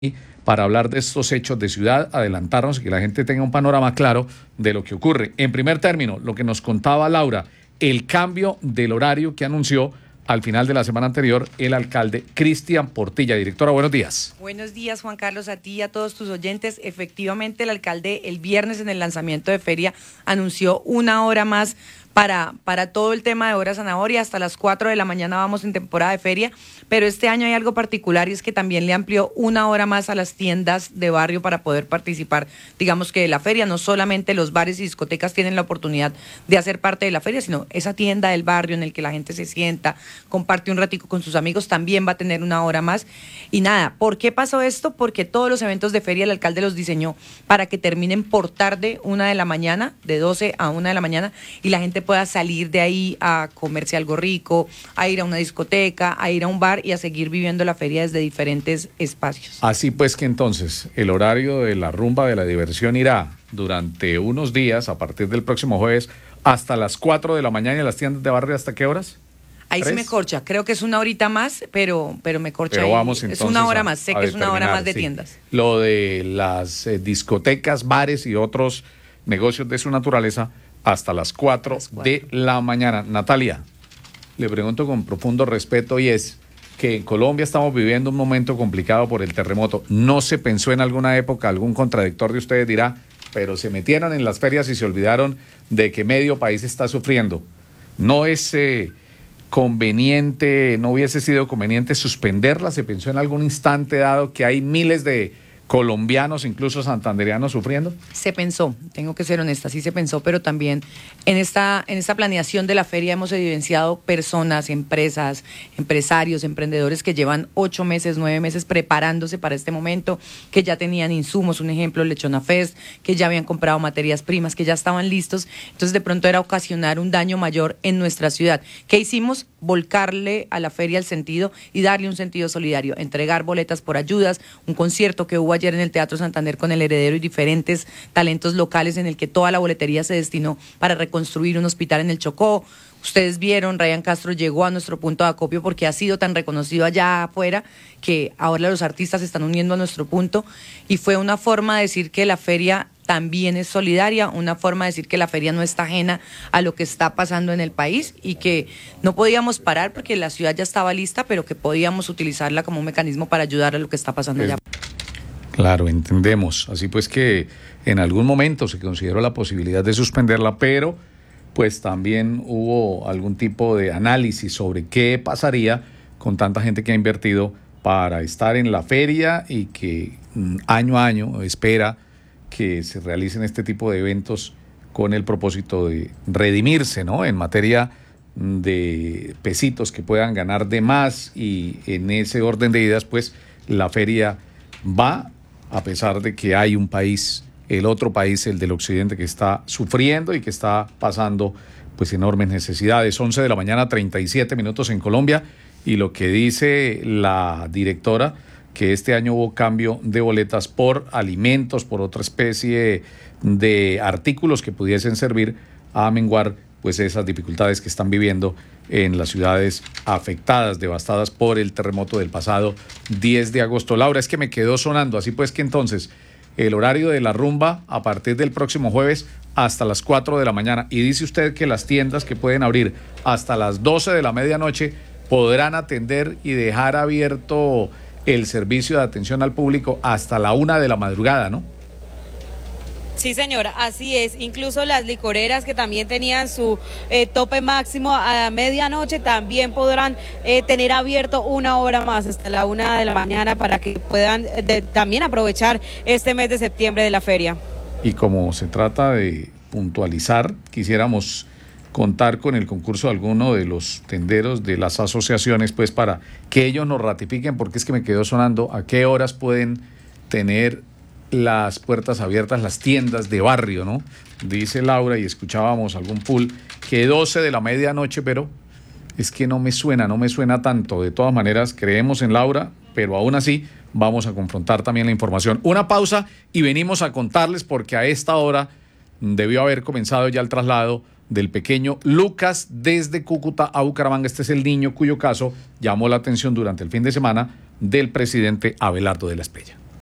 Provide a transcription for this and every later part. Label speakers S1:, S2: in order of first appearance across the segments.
S1: para hablar de estos hechos de ciudad, adelantarnos y que la gente tenga un panorama claro de lo que ocurre. En primer término, lo que nos contaba Laura, el cambio del horario que anunció al final de la semana anterior el alcalde Cristian Portilla. Directora, buenos días.
S2: Buenos días, Juan Carlos, a ti y a todos tus oyentes. Efectivamente, el alcalde el viernes en el lanzamiento de feria anunció una hora más para todo el tema de Hora Zanahoria. Hasta las 4 de la mañana vamos en temporada de feria, pero este año hay algo particular y es que también le amplió una hora más a las tiendas de barrio para poder participar, digamos que de la feria. No solamente los bares y discotecas tienen la oportunidad de hacer parte de la feria, sino esa tienda del barrio en el que la gente se sienta, comparte un ratico con sus amigos, también va a tener una hora más. Y nada, ¿por qué pasó esto? Porque todos los eventos de feria el alcalde los diseñó para que terminen por tarde, 1 de la mañana, de 12 a 1 de la mañana, y la gente pueda salir de ahí a comerse algo rico, a ir a una discoteca, a ir a un bar y a seguir viviendo la feria desde diferentes espacios.
S1: Así pues que entonces el horario de la rumba de la diversión irá durante unos días, a partir del próximo jueves, hasta las 4 de la mañana, y las tiendas de barrio, ¿hasta qué horas?
S2: Ahí
S1: 3.
S2: sí me corcha, creo que es una horita más, pero me corcha.
S1: Pero
S2: ahí.
S1: Vamos entonces
S2: es una hora más, sé que es una hora más de
S1: sí.
S2: tiendas.
S1: Lo de las discotecas, bares y otros negocios de su naturaleza hasta las 4 de la mañana. Natalia, le pregunto con profundo respeto, y es que en Colombia estamos viviendo un momento complicado por el terremoto. ¿No se pensó en alguna época, algún contradictor de ustedes dirá, pero se metieron en las ferias y se olvidaron de que medio país está sufriendo? ¿No es conveniente, no hubiese sido conveniente suspenderla? ¿Se pensó en algún instante dado que hay miles de colombianos, incluso santandereanos, sufriendo?
S2: Se pensó, tengo que ser honesta, sí se pensó, pero también en esta planeación de la feria hemos evidenciado personas, empresas, empresarios, emprendedores que llevan 8 meses, 9 meses preparándose para este momento, que ya tenían insumos, un ejemplo, Lechona Fest, que ya habían comprado materias primas, que ya estaban listos. Entonces de pronto era ocasionar un daño mayor en nuestra ciudad. ¿Qué hicimos? Volcarle a la feria el sentido y darle un sentido solidario, entregar boletas por ayudas, un concierto que hubo ayer en el Teatro Santander con El Heredero y diferentes talentos locales en el que toda la boletería se destinó para reconstruir un hospital en el Chocó. Ustedes vieron, Ryan Castro llegó a nuestro punto de acopio porque ha sido tan reconocido allá afuera que ahora los artistas se están uniendo a nuestro punto, y fue una forma de decir que la feria también es solidaria, una forma de decir que la feria no está ajena a lo que está pasando en el país y que no podíamos parar porque la ciudad ya estaba lista, pero que podíamos utilizarla como un mecanismo para ayudar a lo que está pasando allá.
S1: Claro, entendemos. Así pues que en algún momento se consideró la posibilidad de suspenderla, pero pues también hubo algún tipo de análisis sobre qué pasaría con tanta gente que ha invertido para estar en la feria y que año a año espera que se realicen este tipo de eventos con el propósito de redimirse, ¿no?, en materia de pesitos que puedan ganar de más, y en ese orden de ideas pues la feria va, a pesar de que hay un país, el otro país, el del occidente, que está sufriendo y que está pasando pues enormes necesidades. 11 de la mañana, 37 minutos en Colombia, y lo que dice la directora, que este año hubo cambio de boletas por alimentos, por otra especie de artículos que pudiesen servir a menguar pues esas dificultades que están viviendo en las ciudades afectadas, devastadas por el terremoto del pasado 10 de agosto. Laura, es que me quedó sonando, así pues que entonces el horario de la rumba a partir del próximo jueves hasta las 4 de la mañana, y dice usted que las tiendas que pueden abrir hasta las 12 de la medianoche podrán atender y dejar abierto el servicio de atención al público hasta la 1 de la madrugada, ¿no?
S3: Sí, señora, así es. Incluso las licoreras que también tenían su tope máximo a medianoche también podrán tener abierto 1 hora más, hasta la 1 de la mañana, para que puedan también aprovechar este mes de septiembre de la feria. Y como se trata de puntualizar, quisiéramos contar con el concurso de alguno de los tenderos de las asociaciones, pues para que ellos nos ratifiquen, porque es que me quedó sonando a qué horas pueden tener las puertas abiertas las tiendas de barrio, ¿no? Dice Laura, y escuchábamos algún pool, que 12 de la medianoche, pero es que no me suena tanto. De todas maneras, creemos en Laura, pero aún así vamos a confrontar también la información. Una pausa y venimos a contarles, porque a esta hora debió haber comenzado ya el traslado del pequeño Lucas desde Cúcuta a Bucaramanga. Este es el niño cuyo caso llamó la atención durante el fin de semana del presidente Abelardo de la Espriella.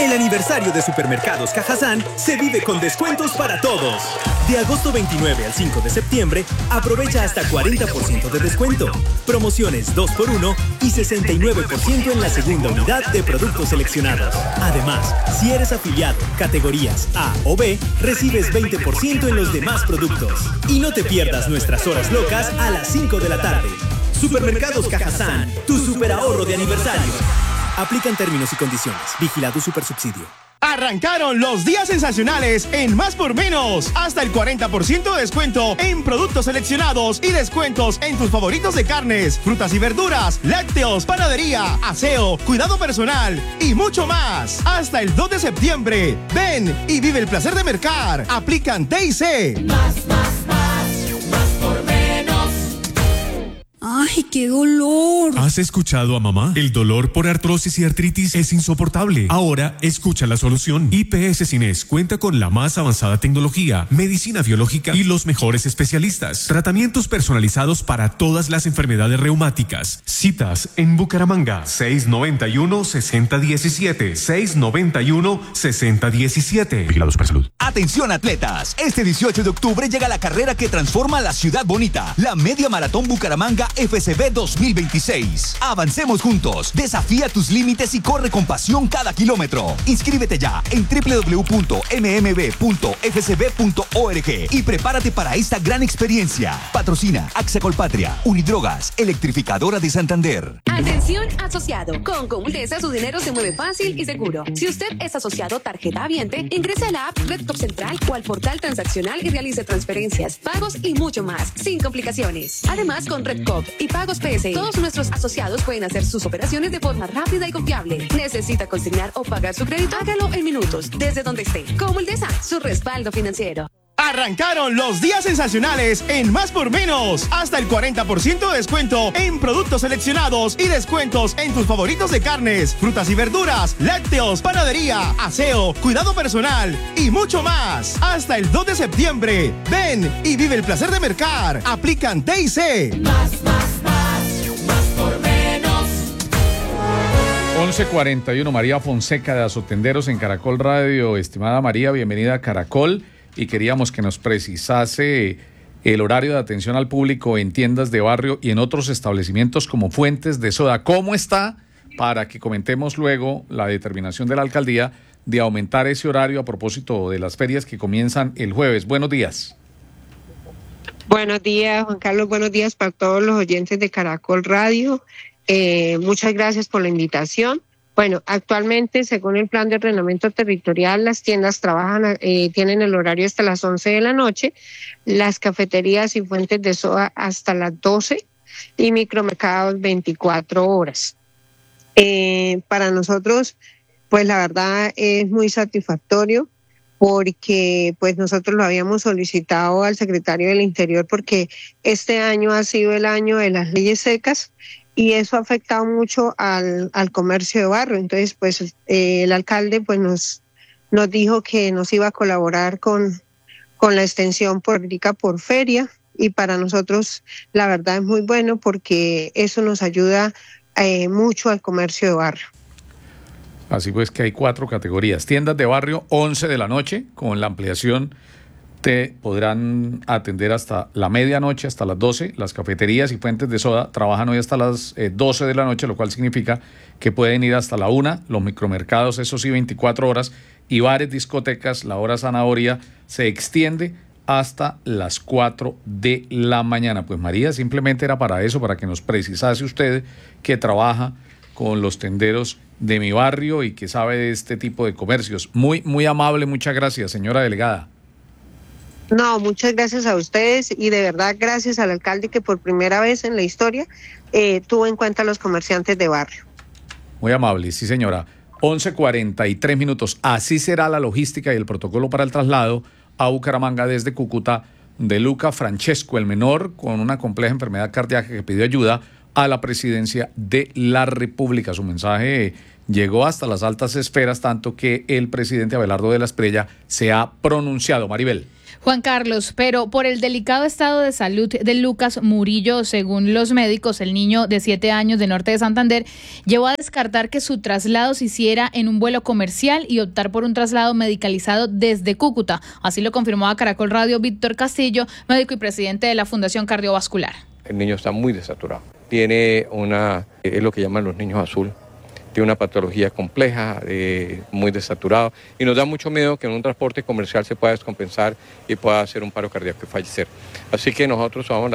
S4: El aniversario de Supermercados Cajazán se vive con descuentos para todos. De agosto 29 al 5 de septiembre, aprovecha hasta 40% de descuento. Promociones 2x1 y 69% en la segunda unidad de productos seleccionados. Además, si eres afiliado, categorías A o B, recibes 20% en los demás productos. Y no te pierdas nuestras horas locas a las 5 de la tarde. Supermercados Cajazán, tu superahorro de aniversario. Aplican términos y condiciones. Vigilado Supersubsidio.
S5: Arrancaron los días sensacionales en Más por Menos. Hasta el 40% de descuento en productos seleccionados y descuentos en tus favoritos de carnes, frutas y verduras, lácteos, panadería, aseo, cuidado personal y mucho más. Hasta el 2 de septiembre. Ven y vive el placer de mercar. Aplican T&C.
S6: Más por menos. ¡Ay, qué dolor!
S7: ¿Has escuchado a mamá? El dolor por artrosis y artritis es insoportable. Ahora, escucha la solución. IPS Cines cuenta con la más avanzada tecnología, medicina biológica y los mejores especialistas. Tratamientos personalizados para todas las enfermedades reumáticas. Citas en Bucaramanga, 691-6017. 691-6017. Vigilado Supersalud.
S8: Atención atletas, este 18 de octubre llega la carrera que transforma la ciudad bonita, la Media Maratón Bucaramanga FCB 2026. Avancemos juntos, desafía tus límites y corre con pasión cada kilómetro. Inscríbete ya en www.mmb.fcb.org y prepárate para esta gran experiencia. Patrocina AXA Colpatria, Unidrogas, Electrificadora de Santander.
S9: Atención asociado, con Comultesa su dinero se mueve fácil y seguro. Si usted es asociado tarjeta Aviente, ingrese a la app RedTop Central o al portal transaccional y realice transferencias, pagos y mucho más, sin complicaciones. Además, con RedCop y Pagos PS, todos nuestros asociados pueden hacer sus operaciones de forma rápida y confiable. ¿Necesita consignar o pagar su crédito? Hágalo en minutos, desde donde esté. Comultesa, su respaldo financiero.
S5: Arrancaron los días sensacionales en Más por Menos. Hasta el 40% de descuento en productos seleccionados y descuentos en tus favoritos de carnes, frutas y verduras, lácteos, panadería, aseo, cuidado personal y mucho más. Hasta el 2 de septiembre. Ven y vive el placer de mercar. Aplican T&C.
S6: Más por menos.
S1: 11:41, María Fonseca de Azotenderos en Caracol Radio. Estimada María, bienvenida a Caracol. Y queríamos que nos precisase el horario de atención al público en tiendas de barrio y en otros establecimientos como Fuentes de Soda. ¿Cómo está? Para que comentemos luego la determinación de la alcaldía de aumentar ese horario a propósito de las ferias que comienzan el jueves. Buenos días.
S10: Buenos días, Juan Carlos. Buenos días para todos los oyentes de Caracol Radio. Muchas gracias por la invitación. Bueno, actualmente, según el plan de ordenamiento territorial, las tiendas trabajan, tienen el horario hasta las 11 de la noche, las cafeterías y fuentes de soda hasta las 12 y micromercados 24 horas. Para nosotros, pues la verdad es muy satisfactorio porque pues nosotros lo habíamos solicitado al secretario del Interior porque este año ha sido el año de las leyes secas y eso ha afectado mucho al comercio de barrio. Entonces, pues el alcalde pues nos dijo que nos iba a colaborar con la extensión política por feria y para nosotros la verdad es muy bueno porque eso nos ayuda mucho al comercio de barrio.
S1: Así pues que hay 4 categorías. Tiendas de barrio, 11 de la noche, con la ampliación te podrán atender hasta la medianoche, hasta las 12. Las cafeterías y fuentes de soda trabajan hoy hasta las 12 de la noche, lo cual significa que pueden ir hasta la 1. Los micromercados, eso sí, 24 horas. Y bares, discotecas, la hora zanahoria se extiende hasta las 4 de la mañana. Pues María, simplemente era para eso, para que nos precisase usted que trabaja con los tenderos de mi barrio y que sabe de este tipo de comercios. Muy, muy amable, muchas gracias, señora delegada.
S10: No, muchas gracias a ustedes y de verdad gracias al alcalde que por primera vez en la historia tuvo en cuenta a los comerciantes de barrio.
S1: Muy amable, sí señora. 11:43 minutos. Así será la logística y el protocolo para el traslado a Bucaramanga desde Cúcuta de Luca Francesco, el menor con una compleja enfermedad cardíaca que pidió ayuda a la presidencia de la República. Su mensaje llegó hasta las altas esferas, tanto que el presidente Abelardo de la Espriella se ha pronunciado. Maribel.
S11: Juan Carlos, pero por el delicado estado de salud de Lucas Murillo, según los médicos, el niño de 7 años de Norte de Santander llevó a descartar que su traslado se hiciera en un vuelo comercial y optar por un traslado medicalizado desde Cúcuta. Así lo confirmó a Caracol Radio Víctor Castillo, médico y presidente de la Fundación Cardiovascular.
S12: El niño está muy desaturado. Tiene es lo que llaman los niños azul. Tiene una patología compleja, muy desaturado, y nos da mucho miedo que en un transporte comercial se pueda descompensar y pueda hacer un paro cardíaco y fallecer. Así que nosotros tomamos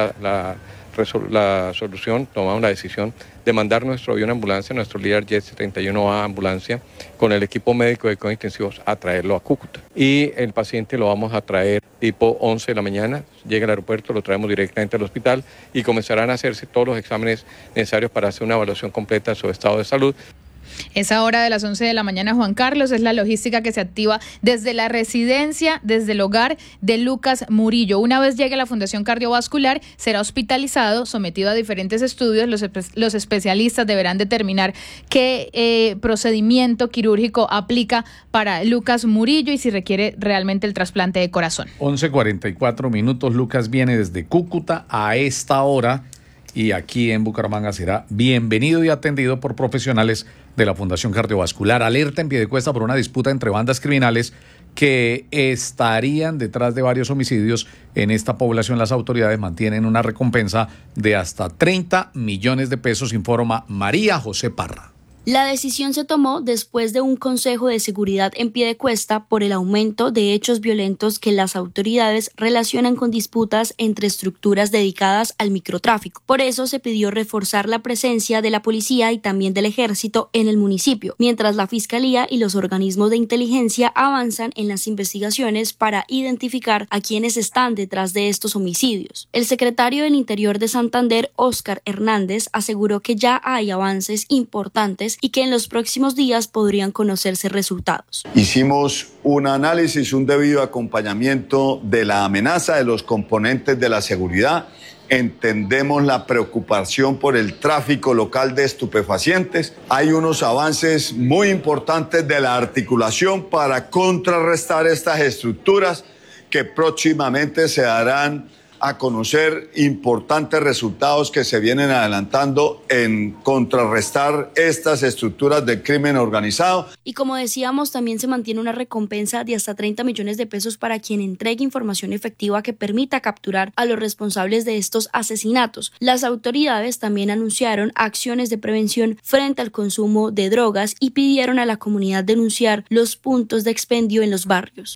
S12: la solución, tomamos la decisión de mandar nuestro avión ambulancia, nuestro Lear Jet 31A ambulancia, con el equipo médico de cuidados intensivos a traerlo a Cúcuta. Y el paciente lo vamos a traer tipo 11 de la mañana, llega al aeropuerto, lo traemos directamente al hospital y comenzarán a hacerse todos los exámenes necesarios para hacer una evaluación completa de su estado de salud.
S11: Esa hora de las 11 de la mañana, Juan Carlos, es la logística que se activa desde la residencia, desde el hogar de Lucas Murillo. Una vez llegue a la Fundación Cardiovascular, será hospitalizado, sometido a diferentes estudios. Los especialistas deberán determinar qué procedimiento quirúrgico aplica para Lucas Murillo y si requiere realmente el trasplante de corazón.
S1: 11:44. Lucas viene desde Cúcuta a esta hora y aquí en Bucaramanga será bienvenido y atendido por profesionales de la Fundación Cardiovascular. Alerta en Piedecuesta por una disputa entre bandas criminales que estarían detrás de varios homicidios en esta población. Las autoridades mantienen una recompensa de hasta 30 millones de pesos, informa María José Parra.
S13: La decisión se tomó después de un consejo de seguridad en Piedecuesta por el aumento de hechos violentos que las autoridades relacionan con disputas entre estructuras dedicadas al microtráfico. Por eso se pidió reforzar la presencia de la policía y también del ejército en el municipio, mientras la Fiscalía y los organismos de inteligencia avanzan en las investigaciones para identificar a quienes están detrás de estos homicidios. El secretario del Interior de Santander, Óscar Hernández, aseguró que ya hay avances importantes y que en los próximos días podrían conocerse resultados.
S14: Hicimos un análisis, un debido acompañamiento de la amenaza de los componentes de la seguridad. Entendemos la preocupación por el tráfico local de estupefacientes. Hay unos avances muy importantes de la articulación para contrarrestar estas estructuras que próximamente se darán a conocer importantes resultados que se vienen adelantando en contrarrestar estas estructuras del crimen organizado.
S13: Y como decíamos, también se mantiene una recompensa de hasta 30 millones de pesos para quien entregue información efectiva que permita capturar a los responsables de estos asesinatos. Las autoridades también anunciaron acciones de prevención frente al consumo de drogas y pidieron a la comunidad denunciar los puntos de expendio en los barrios.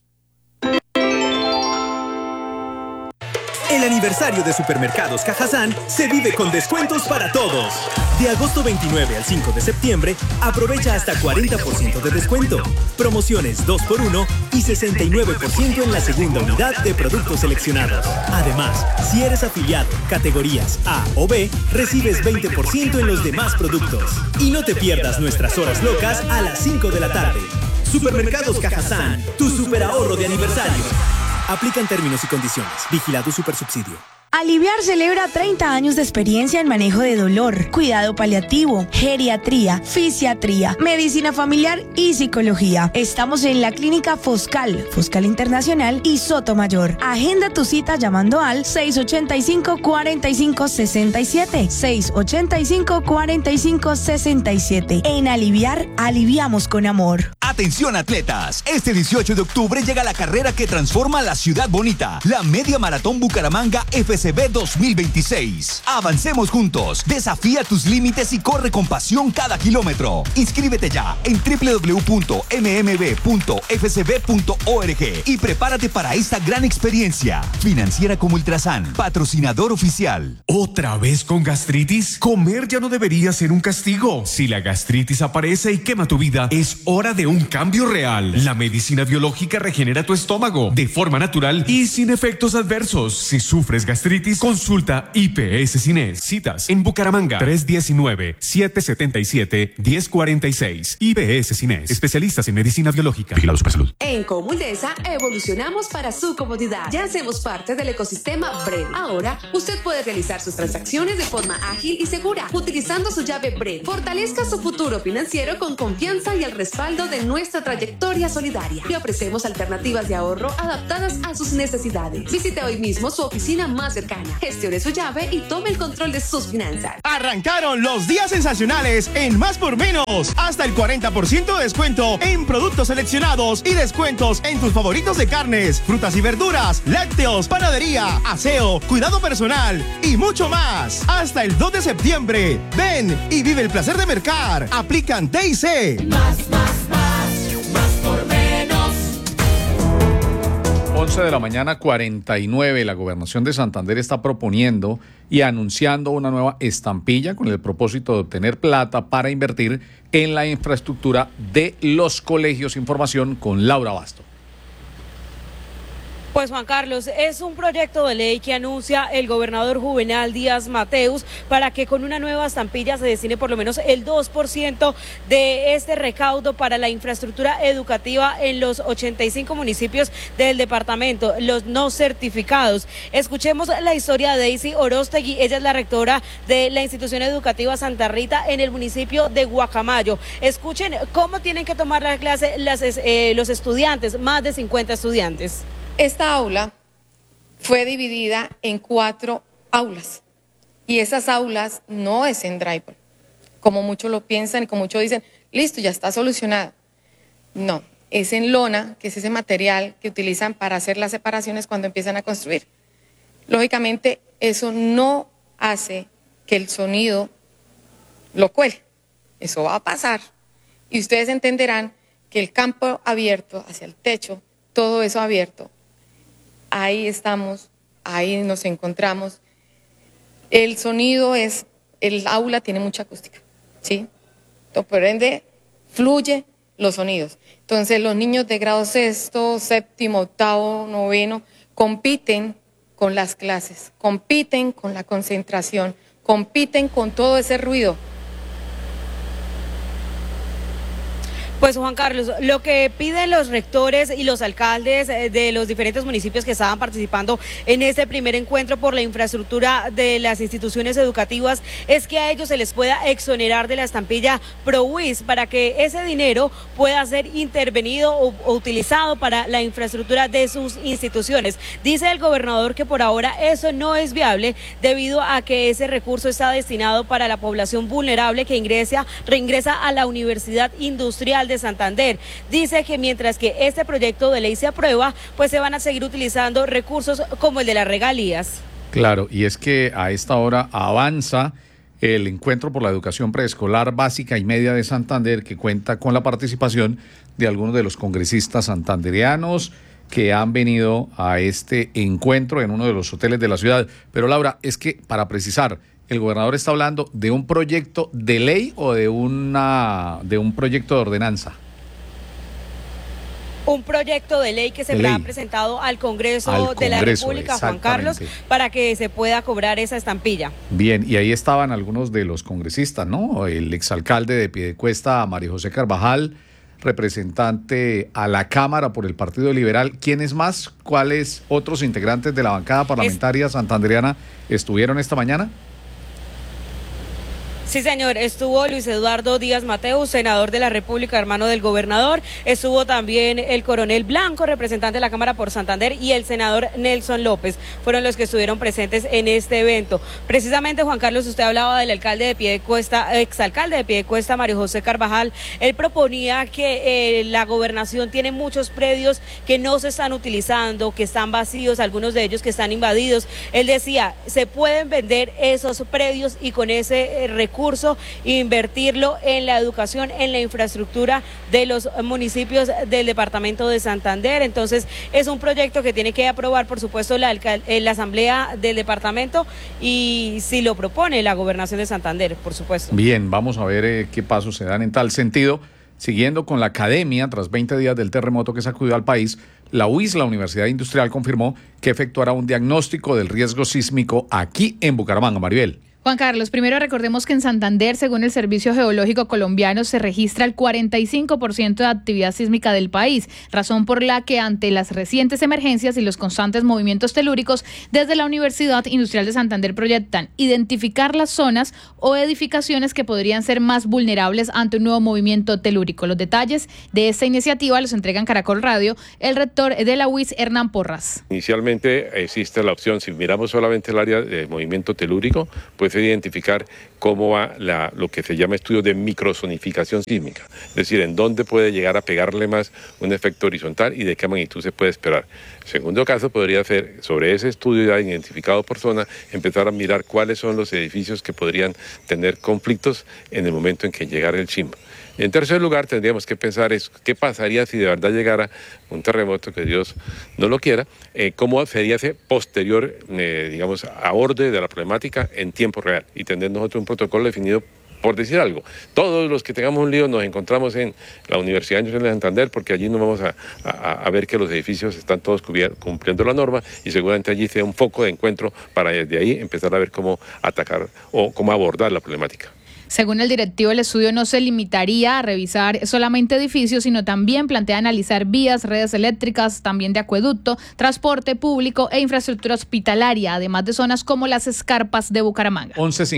S4: El aniversario de Supermercados Cajazán se vive con descuentos para todos. De agosto 29 al 5 de septiembre, aprovecha hasta 40% de descuento. Promociones 2x1 y 69% en la segunda unidad de productos seleccionados. Además, si eres afiliado, categorías A o B, recibes 20% en los demás productos. Y no te pierdas nuestras horas locas a las 5 de la tarde. Supermercados Cajazán, tu superahorro de aniversario. Aplican términos y condiciones. Vigilado Supersubsidio.
S15: Aliviar celebra 30 años de experiencia en manejo de dolor, cuidado paliativo, geriatría, fisiatría, medicina familiar y psicología. Estamos en la clínica Foscal Internacional y Sotomayor. Agenda tu cita llamando al 685-4567. 685-4567. En Aliviar, aliviamos con amor.
S8: Atención atletas, este 18 de octubre llega la carrera que transforma la ciudad bonita, la Media Maratón Bucaramanga FCB 2026. Avancemos juntos, desafía tus límites y corre con pasión cada kilómetro. Inscríbete ya en www.mmb.fcb.org y prepárate para esta gran experiencia. Financiera como Ultrasan, patrocinador oficial.
S7: ¿Otra vez con gastritis? Comer ya no debería ser un castigo. Si la gastritis aparece y quema tu vida, es hora de un cambio real. La medicina biológica regenera tu estómago de forma natural y sin efectos adversos. Si sufres gastritis, consulta IPS Cines. Citas en Bucaramanga 319-777-1046. IPS Cines, especialistas en medicina biológica. Vigilado Supersalud.
S9: En Comultesa evolucionamos para su comodidad. Ya hacemos parte del ecosistema Brev. Ahora usted puede realizar sus transacciones de forma ágil y segura utilizando su llave Brev. Fortalezca su futuro financiero con confianza y el respaldo de nuestra trayectoria solidaria. Le ofrecemos alternativas de ahorro adaptadas a sus necesidades. Visite hoy mismo su oficina más cercana, gestione su llave y tome el control de sus finanzas.
S5: Arrancaron los días sensacionales en Más por Menos. Hasta el 40% de descuento en productos seleccionados y descuentos en tus favoritos de carnes, frutas y verduras, lácteos, panadería, aseo, cuidado personal y mucho más. Hasta el 2 de septiembre. Ven y vive el placer de mercar. Aplican T&C.
S6: Más por menos.
S1: 11 de la mañana, 49. La Gobernación de Santander está proponiendo y anunciando una nueva estampilla con el propósito de obtener plata para invertir en la infraestructura de los colegios. Información con Laura Basto.
S3: Pues Juan Carlos, es un proyecto de ley que anuncia el gobernador Juvenal Díaz Mateus para que con una nueva estampilla se destine por lo menos el 2% de este recaudo para la infraestructura educativa en los 85 municipios del departamento, los no certificados. Escuchemos la historia de Daisy Orostegui, ella es la rectora de la institución educativa Santa Rita en el municipio de Guacamayo. Escuchen cómo tienen que tomar la clase los estudiantes, más de 50 estudiantes.
S16: Esta aula fue dividida en 4 aulas y esas aulas no es en Driver, como muchos lo piensan y como muchos dicen, listo, ya está solucionado. No, es en lona, que es ese material que utilizan para hacer las separaciones cuando empiezan a construir. Lógicamente, eso no hace que el sonido lo cuele, eso va a pasar y ustedes entenderán que el campo abierto hacia el techo, todo eso abierto, ahí estamos, ahí nos encontramos. El sonido el aula tiene mucha acústica, ¿sí? Entonces, por ende, fluye los sonidos. Entonces, los niños de grado 6º, 7º, 8º, 9º, compiten con las clases, compiten con la concentración, compiten con todo ese ruido.
S3: Pues Juan Carlos, lo que piden los rectores y los alcaldes de los diferentes municipios que estaban participando en este primer encuentro por la infraestructura de las instituciones educativas es que a ellos se les pueda exonerar de la estampilla ProWis para que ese dinero pueda ser intervenido o utilizado para la infraestructura de sus instituciones. Dice el gobernador que por ahora eso no es viable debido a que ese recurso está destinado para la población vulnerable que reingresa a la Universidad Industrial de Santander. Dice que mientras que este proyecto de ley se aprueba, pues se van a seguir utilizando recursos como el de las regalías.
S1: Claro, y es que a esta hora avanza el encuentro por la educación preescolar básica y media de Santander, que cuenta con la participación de algunos de los congresistas santandereanos que han venido a este encuentro en uno de los hoteles de la ciudad. Pero Laura, es que para precisar, ¿el gobernador está hablando de un proyecto de ley o de un proyecto de ordenanza?
S3: Un proyecto de ley que se ha presentado al Congreso de la República, Juan Carlos, para que se pueda cobrar esa estampilla.
S1: Bien, y ahí estaban algunos de los congresistas, ¿no? El exalcalde de Piedecuesta, María José Carvajal, representante a la Cámara por el Partido Liberal. ¿Quiénes más? ¿Cuáles otros integrantes de la bancada parlamentaria santandereana estuvieron esta mañana?
S3: Sí, señor, estuvo Luis Eduardo Díaz Mateus, senador de la República, hermano del gobernador, estuvo también el coronel Blanco, representante de la Cámara por Santander, y el senador Nelson López, fueron los que estuvieron presentes en este evento. Precisamente, Juan Carlos, usted hablaba del alcalde de Piedecuesta, exalcalde de Piedecuesta, Mario José Carvajal. Él proponía que la gobernación tiene muchos predios que no se están utilizando, que están vacíos, algunos de ellos que están invadidos. Él decía, se pueden vender esos predios y con ese recurso invertirlo en la educación, en la infraestructura de los municipios del departamento de Santander. Entonces es un proyecto que tiene que aprobar, por supuesto, la asamblea del departamento y si lo propone la gobernación de Santander, por supuesto.
S1: Bien, vamos a ver qué pasos se dan en tal sentido. Siguiendo con la academia, tras 20 días del terremoto que sacudió al país, la UIS, la Universidad Industrial, confirmó que efectuará un diagnóstico del riesgo sísmico aquí en Bucaramanga. Maribel.
S11: Juan Carlos, primero recordemos que en Santander, según el Servicio Geológico Colombiano, se registra el 45% de actividad sísmica del país, razón por la que ante las recientes emergencias y los constantes movimientos telúricos, desde la Universidad Industrial de Santander proyectan identificar las zonas o edificaciones que podrían ser más vulnerables ante un nuevo movimiento telúrico. Los detalles de esta iniciativa los entrega en Caracol Radio el rector de la UIS, Hernán Porras.
S17: Inicialmente existe la opción, si miramos solamente el área de movimiento telúrico, pues identificar cómo va lo que se llama estudio de microzonificación sísmica, es decir, en dónde puede llegar a pegarle más un efecto horizontal y de qué magnitud se puede esperar. Segundo caso podría ser, sobre ese estudio ya identificado por zona, empezar a mirar cuáles son los edificios que podrían tener conflictos en el momento en que llegara el sismo. En tercer lugar, tendríamos que pensar qué pasaría si de verdad llegara un terremoto, que Dios no lo quiera, cómo sería ese posterior, digamos, aborde de la problemática en tiempo real y tener nosotros un protocolo definido. Por decir algo, todos los que tengamos un lío nos encontramos en la Universidad Industrial de Santander, porque allí nos vamos a ver que los edificios están todos cumpliendo la norma y seguramente allí sea un foco de encuentro para desde ahí empezar a ver cómo atacar o cómo abordar la problemática.
S11: Según el directivo, el estudio no se limitaría a revisar solamente edificios, sino también plantea analizar vías, redes eléctricas, también de acueducto, transporte público e infraestructura hospitalaria, además de zonas como las escarpas de Bucaramanga.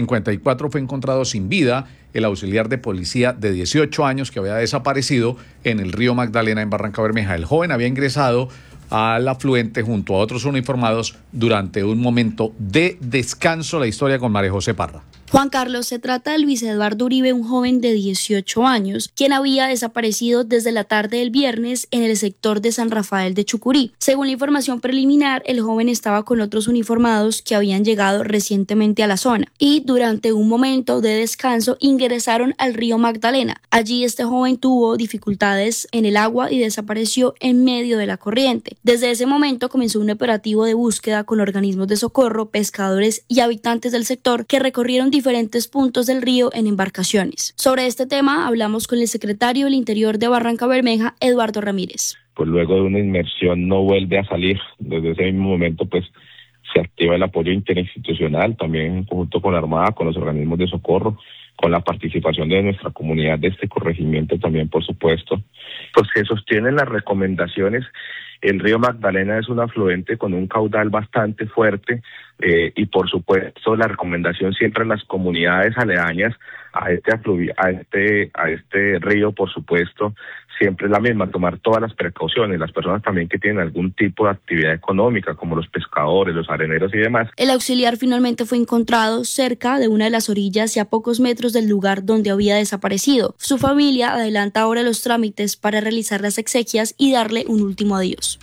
S1: 11:54 fue encontrado sin vida el auxiliar de policía de 18 años que había desaparecido en el río Magdalena en Barrancabermeja. El joven había ingresado al afluente junto a otros uniformados durante un momento de descanso. La historia con María José Parra.
S13: Juan Carlos, se trata de Luis Eduardo Uribe, un joven de 18 años, quien había desaparecido desde la tarde del viernes en el sector de San Rafael de Chucurí. Según la información preliminar, el joven estaba con otros uniformados que habían llegado recientemente a la zona y durante un momento de descanso ingresaron al río Magdalena. Allí este joven tuvo dificultades en el agua y desapareció en medio de la corriente. Desde ese momento comenzó un operativo de búsqueda con organismos de socorro, pescadores y habitantes del sector que recorrieron diferentes puntos del río en embarcaciones. Sobre este tema hablamos con el secretario del Interior de Barrancabermeja, Eduardo Ramírez.
S18: Pues luego de una inmersión no vuelve a salir. Desde ese mismo momento pues se activa el apoyo interinstitucional, también en conjunto con la Armada, con los organismos de socorro, con la participación de nuestra comunidad de este corregimiento también, por supuesto. Pues se sostienen las recomendaciones. El río Magdalena es un afluente con un caudal bastante fuerte y por supuesto la recomendación siempre en las comunidades aledañas a este río, por supuesto, siempre es la misma, tomar todas las precauciones. Las personas también que tienen algún tipo de actividad económica, como los pescadores, los areneros y demás.
S13: El auxiliar finalmente fue encontrado cerca de una de las orillas y a pocos metros del lugar donde había desaparecido. Su familia adelanta ahora los trámites para realizar las exequias y darle un último adiós.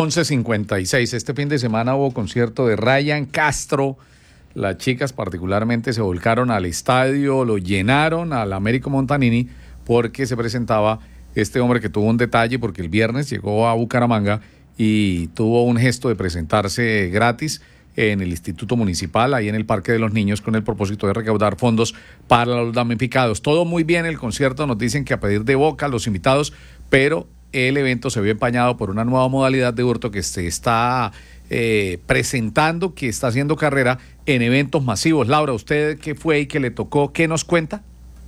S1: 11:56. Este fin de semana hubo concierto de Ryan Castro. Las chicas particularmente se volcaron al estadio, lo llenaron al Américo Montanini porque se presentaba este hombre que tuvo un detalle porque el viernes llegó a Bucaramanga y tuvo un gesto de presentarse gratis en el Instituto Municipal, ahí en el Parque de los Niños, con el propósito de recaudar fondos para los damnificados. Todo muy bien el concierto, nos dicen que a pedir de boca a los invitados, pero el evento se vio empañado por una nueva modalidad de hurto que se está presentando, que está haciendo carrera en eventos masivos. Laura, ¿usted qué fue y qué le tocó? ¿Qué nos cuenta?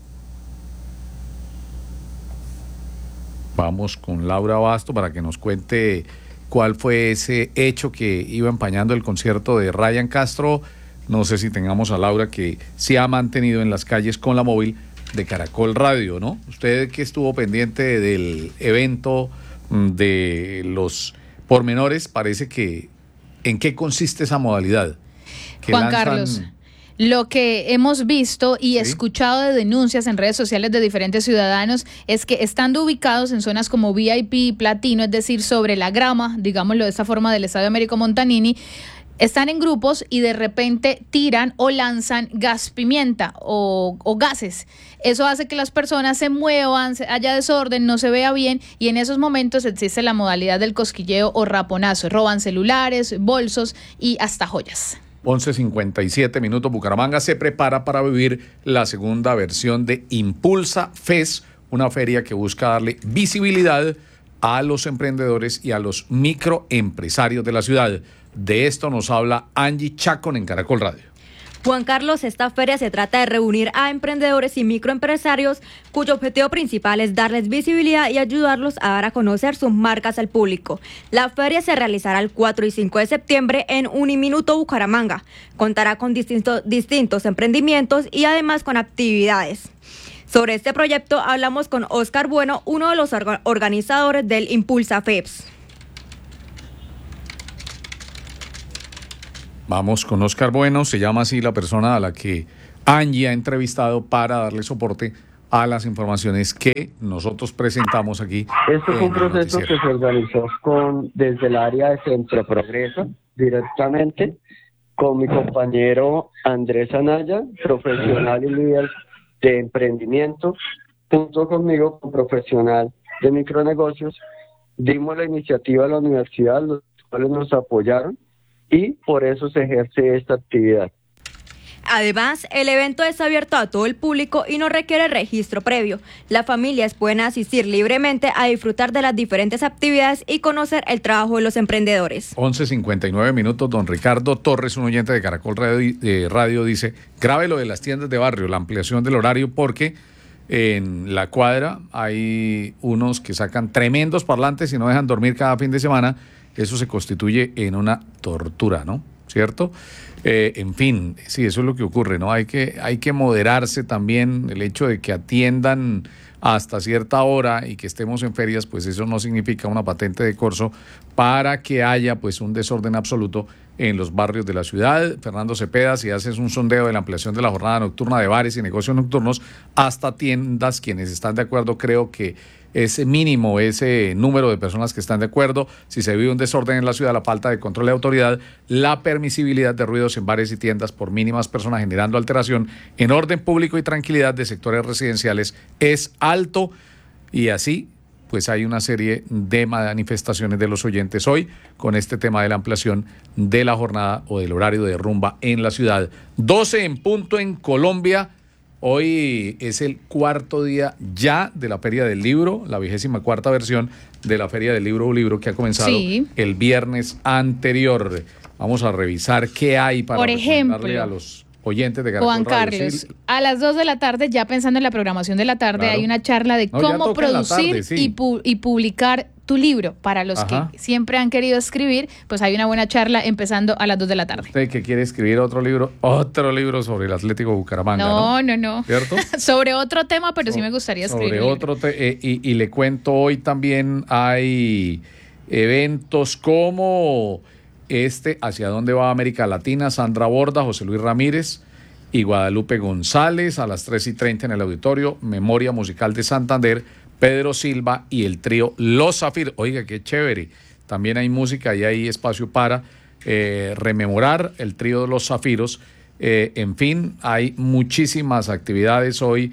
S1: Vamos con Laura Basto para que nos cuente cuál fue ese hecho que iba empañando el concierto de Ryan Castro. No sé si tengamos a Laura, que se ha mantenido en las calles con la móvil de Caracol Radio, ¿no? Usted que estuvo pendiente del evento, de los pormenores, parece que ¿en qué consiste esa modalidad?
S11: Juan Carlos, lo que hemos visto y escuchado de denuncias en redes sociales de diferentes ciudadanos es que estando ubicados en zonas como VIP y Platino, es decir, sobre la grama, digámoslo de esta forma, del Estadio Américo Montanini, están en grupos y de repente tiran o lanzan gas pimienta o gases. Eso hace que las personas se muevan, haya desorden, no se vea bien, y en esos momentos existe la modalidad del cosquilleo o raponazo. Roban celulares, bolsos y hasta joyas.
S1: 11:57. Bucaramanga se prepara para vivir la segunda versión de Impulsa Fest, una feria que busca darle visibilidad a los emprendedores y a los microempresarios de la ciudad. De esto nos habla Angie Chacón en Caracol Radio.
S19: Juan Carlos, esta feria se trata de reunir a emprendedores y microempresarios cuyo objetivo principal es darles visibilidad y ayudarlos a dar a conocer sus marcas al público. La feria se realizará el 4 y 5 de septiembre en Uniminuto, Bucaramanga. Contará con distintos emprendimientos y además con actividades. Sobre este proyecto hablamos con Oscar Bueno, uno de los organizadores del Impulsa FEPS.
S1: Vamos con Oscar Bueno, se llama así la persona a la que Angie ha entrevistado para darle soporte a las informaciones que nosotros presentamos aquí.
S20: Esto fue un proceso que se organizó desde el área de Centro Progreso, directamente con mi compañero Andrés Anaya, profesional y líder de emprendimiento, junto conmigo, un profesional de micronegocios. Dimos la iniciativa a la universidad, los cuales nos apoyaron, y por eso se ejerce esta actividad.
S19: Además, el evento es abierto a todo el público y no requiere registro previo. Las familias pueden asistir libremente a disfrutar de las diferentes actividades y conocer el trabajo de los emprendedores.
S1: 11:59, don Ricardo Torres, un oyente de Caracol Radio, dice, grave lo de las tiendas de barrio, la ampliación del horario, porque en la cuadra hay unos que sacan tremendos parlantes y no dejan dormir cada fin de semana. Eso se constituye en una tortura, ¿no? ¿Cierto? En fin, sí, eso es lo que ocurre, ¿no? Hay que moderarse también. El hecho de que atiendan hasta cierta hora y que estemos en ferias, pues eso no significa una patente de corso para que haya pues un desorden absoluto en los barrios de la ciudad. Fernando Cepeda, si haces un sondeo de la ampliación de la jornada nocturna de bares y negocios nocturnos hasta tiendas, quienes están de acuerdo, creo que ese mínimo, ese número de personas que están de acuerdo, si se vive un desorden en la ciudad, la falta de control de autoridad, la permisibilidad de ruidos en bares y tiendas por mínimas personas generando alteración en orden público y tranquilidad de sectores residenciales es alto, y así pues hay una serie de manifestaciones de los oyentes hoy con este tema de la ampliación de la jornada o del horario de rumba en la ciudad. 12 en punto en Colombia. Hoy es el cuarto día ya de la Feria del Libro, la 24ª versión de la Feria del Libro que ha comenzado el viernes anterior. Vamos a revisar qué hay para recomendarle a los oyentes de Caracol
S11: Juan
S1: Radio.
S11: Carlos,
S1: Sí.
S11: a las 2 de la tarde, ya pensando en la programación de la tarde, hay una charla de cómo producir y publicar tu libro. Para los que siempre han querido escribir, pues hay una buena charla empezando a las 2 de la tarde.
S1: Usted que quiere escribir otro libro sobre el Atlético Bucaramanga,
S11: No.
S1: ¿Cierto?
S11: Sobre otro tema, pero sí me gustaría escribir.
S1: Sobre otro y le cuento, hoy también hay eventos como Hacia dónde va América Latina, Sandra Borda, José Luis Ramírez y Guadalupe González a las 3:30 en el auditorio, Memoria Musical de Santander, Pedro Silva y el trío Los Zafiros. Oiga, qué chévere. También hay música y hay espacio para rememorar el trío de Los Zafiros. En fin, hay muchísimas actividades hoy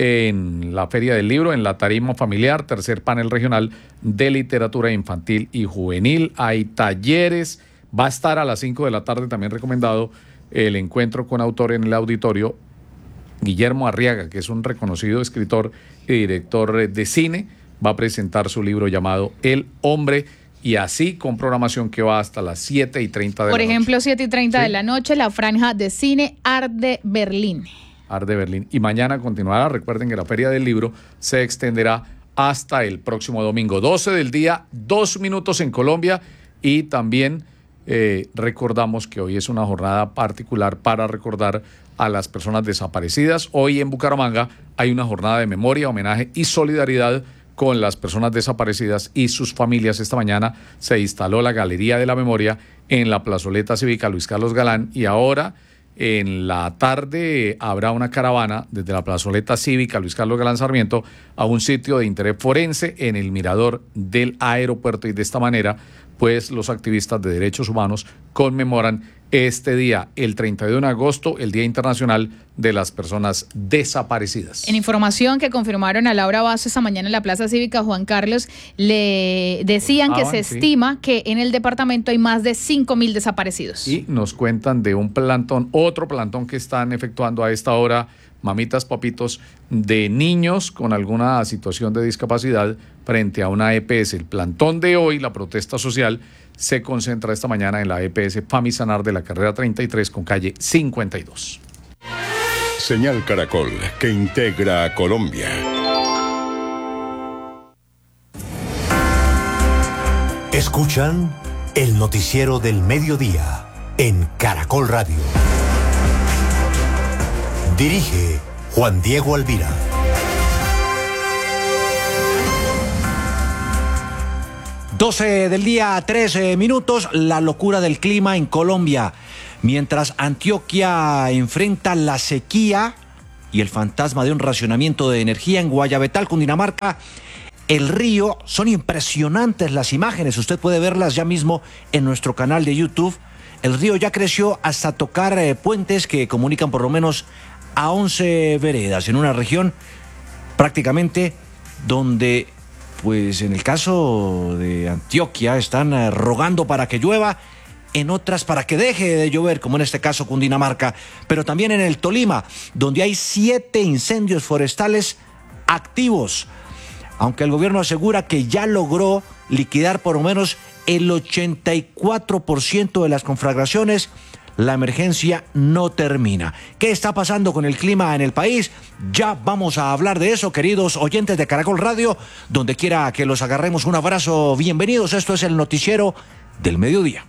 S1: en la Feria del Libro, en la tarima familiar, tercer panel regional de literatura infantil y juvenil. Hay talleres. Va a estar a las 5 de la tarde también recomendado el encuentro con autor en el auditorio. Guillermo Arriaga, que es un reconocido escritor y director de cine, va a presentar su libro llamado El Hombre, y así con programación que va hasta las 7:30 de la noche.
S11: Por ejemplo, 7:30 de la noche, la franja de cine Art de Berlín.
S1: Art de Berlín. Y mañana continuará. Recuerden que la Feria del Libro se extenderá hasta el próximo domingo. 12 del día, 2 minutos en Colombia, y también recordamos que hoy es una jornada particular para recordar a las personas desaparecidas. Hoy en Bucaramanga hay una jornada de memoria, homenaje y solidaridad con las personas desaparecidas y sus familias. Esta mañana se instaló la Galería de la Memoria en la plazoleta cívica Luis Carlos Galán, y ahora en la tarde habrá una caravana desde la plazoleta cívica Luis Carlos Galán Sarmiento a un sitio de interés forense en el mirador del aeropuerto, y de esta manera pues los activistas de derechos humanos conmemoran este día, el 31 de agosto, el Día Internacional de las Personas Desaparecidas.
S11: En información que confirmaron a Laura Basso esta mañana en la Plaza Cívica Juan Carlos, le decían que se estima que en el departamento hay más de 5.000 desaparecidos.
S1: Y nos cuentan de un plantón, otro plantón que están efectuando a esta hora mamitas, papitos, de niños con alguna situación de discapacidad frente a una EPS. El plantón de hoy, la protesta social, se concentra esta mañana en la EPS Famisanar de la carrera 33 con calle 52.
S21: Señal Caracol, que integra a Colombia.
S22: Escuchan el noticiero del mediodía en Caracol Radio. Dirige Juan Diego Alvira.
S23: 12 del día, 13 minutos, la locura del clima en Colombia. Mientras Antioquia enfrenta la sequía y el fantasma de un racionamiento de energía en Guayabetal, Cundinamarca, el río, son impresionantes las imágenes, usted puede verlas ya mismo en nuestro canal de YouTube. El río ya creció hasta tocar puentes que comunican por lo menos a 11 veredas en una región prácticamente donde, pues en el caso de Antioquia, están rogando para que llueva, en otras para que deje de llover, como en este caso Cundinamarca, pero también en el Tolima, donde hay 7 incendios forestales activos. Aunque el gobierno asegura que ya logró liquidar por lo menos el 84% de las conflagraciones, la emergencia no termina. ¿Qué está pasando con el clima en el país? Ya vamos a hablar de eso, queridos oyentes de Caracol Radio. Donde quiera que los agarremos, un abrazo, bienvenidos. Esto es el noticiero del mediodía.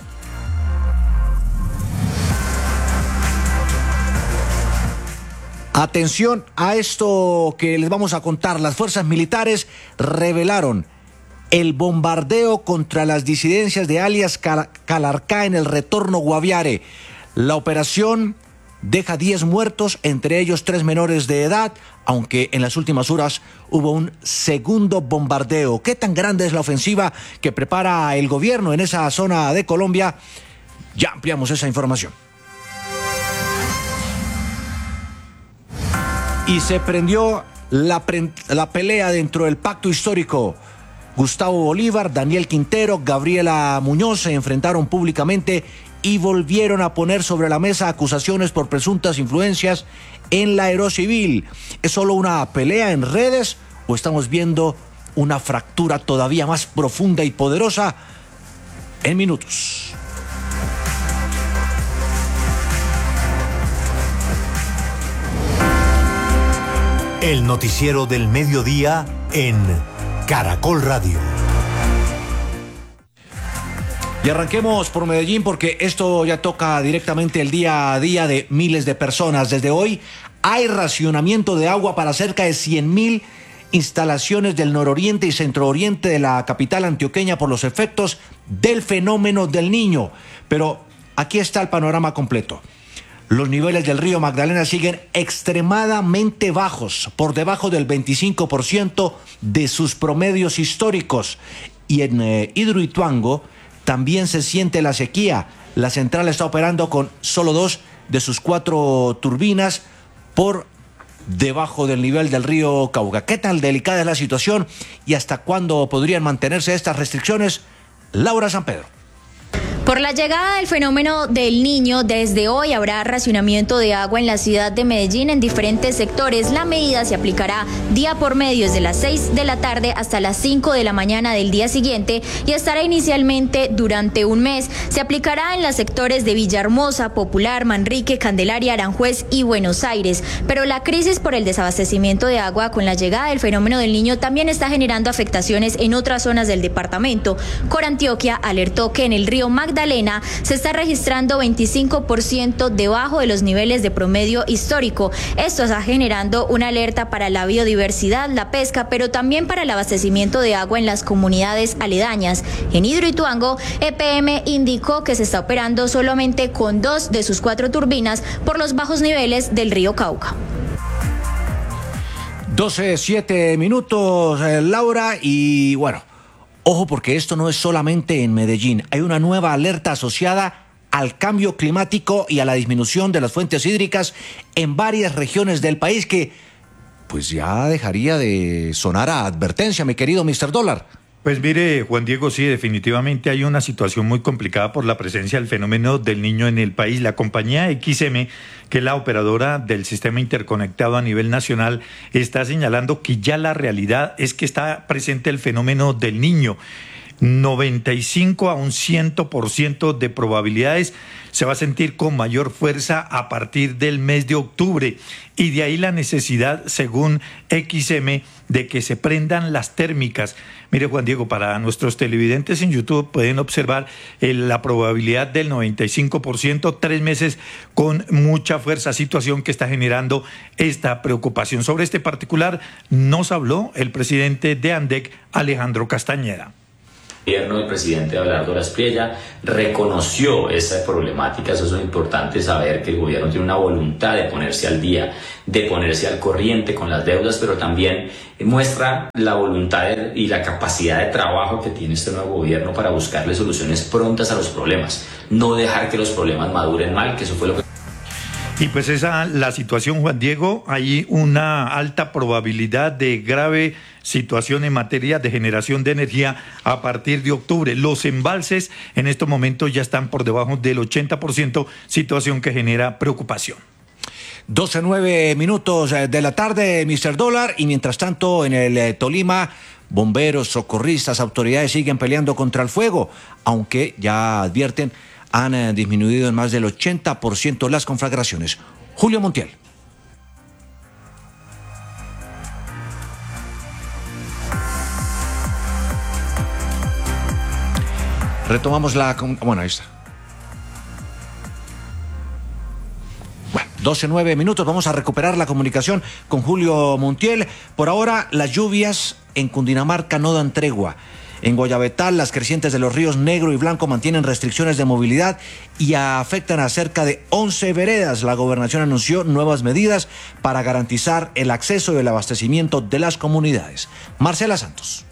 S23: Atención a esto que les vamos a contar. Las fuerzas militares revelaron el bombardeo contra las disidencias de alias Calarcá en el retorno Guaviare. La operación deja 10 muertos, entre ellos 3 menores de edad, aunque en las últimas horas hubo un segundo bombardeo. ¿Qué tan grande es la ofensiva que prepara el gobierno en esa zona de Colombia? Ya ampliamos esa información. Y se prendió la pelea dentro del pacto histórico. Gustavo Bolívar, Daniel Quintero, Gabriela Muñoz se enfrentaron públicamente y volvieron a poner sobre la mesa acusaciones por presuntas influencias en la Aerocivil. ¿Es solo una pelea en redes o estamos viendo una fractura todavía más profunda y poderosa? En minutos.
S22: El noticiero del mediodía en Caracol Radio.
S23: Y arranquemos por Medellín porque esto ya toca directamente el día a día de miles de personas. Desde hoy hay racionamiento de agua para cerca de 100.000 instalaciones del nororiente y centrooriente de la capital antioqueña por los efectos del fenómeno del Niño. Pero aquí está el panorama completo. Los niveles del río Magdalena siguen extremadamente bajos, por debajo del 25% de sus promedios históricos. Y en Hidroituango también se siente la sequía. La central está operando con solo 2 de sus 4 turbinas por debajo del nivel del río Cauca. ¿Qué tan delicada es la situación y hasta cuándo podrían mantenerse estas restricciones? Laura San Pedro.
S24: Por la llegada del fenómeno del Niño, desde hoy habrá racionamiento de agua en la ciudad de Medellín en diferentes sectores. La medida se aplicará día por medio desde las 6 de la tarde hasta las 5 de la mañana del día siguiente y estará inicialmente durante un mes. Se aplicará en los sectores de Villahermosa, Popular, Manrique, Candelaria, Aranjuez y Buenos Aires. Pero la crisis por el desabastecimiento de agua con la llegada del fenómeno del Niño también está generando afectaciones en otras zonas del departamento. Corantioquia alertó que en el río Magdalena se está registrando 25% debajo de los niveles de promedio histórico. Esto está generando una alerta para la biodiversidad, la pesca, pero también para el abastecimiento de agua en las comunidades aledañas. En Hidroituango, EPM indicó que se está operando solamente con 2 de sus 4 turbinas por los bajos niveles del río Cauca.
S23: 12:07 minutos, Laura, y bueno, ojo porque esto no es solamente en Medellín. Hay una nueva alerta asociada al cambio climático y a la disminución de las fuentes hídricas en varias regiones del país, que pues ya dejaría de sonar a advertencia, mi querido Mr. Dólar.
S2: Pues mire, Juan Diego, sí, definitivamente hay una situación muy complicada por la presencia del fenómeno del niño en el país. La compañía XM, que es la operadora del sistema interconectado a nivel nacional, está señalando que ya la realidad es que está presente el fenómeno del niño. 95 a un 100% de probabilidades se va a sentir con mayor fuerza a partir del mes de octubre, y de ahí la necesidad, según XM, de que se prendan las térmicas. Mire, Juan Diego, para nuestros televidentes en YouTube pueden observar la probabilidad del 95%, 3 meses con mucha fuerza, situación que está generando esta preocupación. Sobre este particular nos habló el presidente de ANDEC, Alejandro Castañeda.
S10: El gobierno del presidente Abelardo Lasprilla reconoció esa problemática. Eso es importante saber, que el gobierno tiene una voluntad de ponerse al día, de ponerse al corriente con las deudas, pero también muestra la voluntad y la capacidad de trabajo que tiene este nuevo gobierno para buscarle soluciones prontas a los problemas, no dejar que los problemas maduren mal, que eso fue lo que...
S2: Y pues esa la situación, Juan Diego, hay una alta probabilidad de grave situación en materia de generación de energía a partir de octubre. Los embalses en estos momentos ya están por debajo del 80%, situación que genera preocupación.
S23: 12:09 de la tarde, Mr. Dólar, y mientras tanto en el Tolima, bomberos, socorristas, autoridades siguen peleando contra el fuego, aunque ya advierten han disminuido en más del 80% las conflagraciones. Julio Montiel. Retomamos la... Bueno, ahí está. Bueno, 12:09, vamos a recuperar la comunicación con Julio Montiel. Por ahora, las lluvias en Cundinamarca no dan tregua. En Guayabetal, las crecientes de los ríos Negro y Blanco mantienen restricciones de movilidad y afectan a cerca de 11 veredas. La gobernación anunció nuevas medidas para garantizar el acceso y el abastecimiento de las comunidades. Marcela Santos.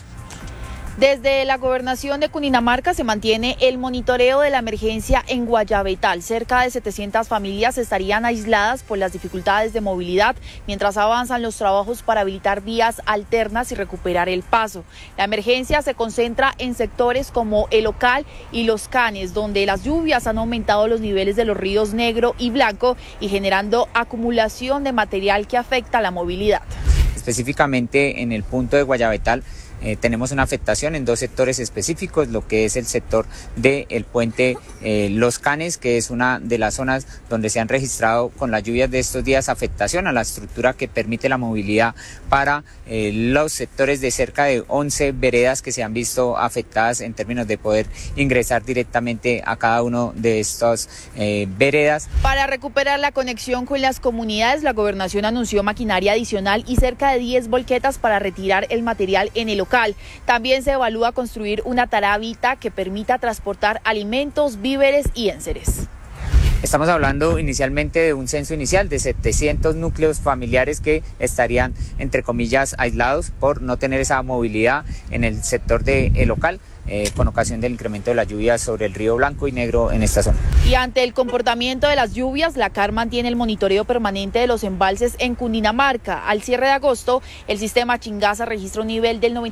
S12: Desde la gobernación de Cundinamarca se mantiene el monitoreo de la emergencia en Guayabetal. Cerca de 700 familias estarían aisladas por las dificultades de movilidad mientras avanzan los trabajos para habilitar vías alternas y recuperar el paso. La emergencia se concentra en sectores como El Ocal y Los Canes, donde las lluvias han aumentado los niveles de los ríos Negro y Blanco y generando acumulación de material que afecta la movilidad.
S14: Específicamente en el punto de Guayabetal, tenemos una afectación en 2 sectores específicos, lo que es el sector del puente Los Canes, que es una de las zonas donde se han registrado con las lluvias de estos días afectación a la estructura que permite la movilidad para los sectores de cerca de 11 veredas que se han visto afectadas en términos de poder ingresar directamente a cada uno de estas veredas.
S12: Para recuperar la conexión con las comunidades, la gobernación anunció maquinaria adicional y cerca de 10 volquetas para retirar el material en el local. También se evalúa construir una tarabita que permita transportar alimentos, víveres y enseres.
S14: Estamos hablando inicialmente de un censo inicial de 700 núcleos familiares que estarían, entre comillas, aislados por no tener esa movilidad en el sector del local, con ocasión del incremento de las lluvias sobre el río Blanco y Negro en esta zona.
S12: Y ante el comportamiento de las lluvias, la CAR mantiene el monitoreo permanente de los embalses en Cundinamarca. Al cierre de agosto, el sistema Chingaza registra un nivel del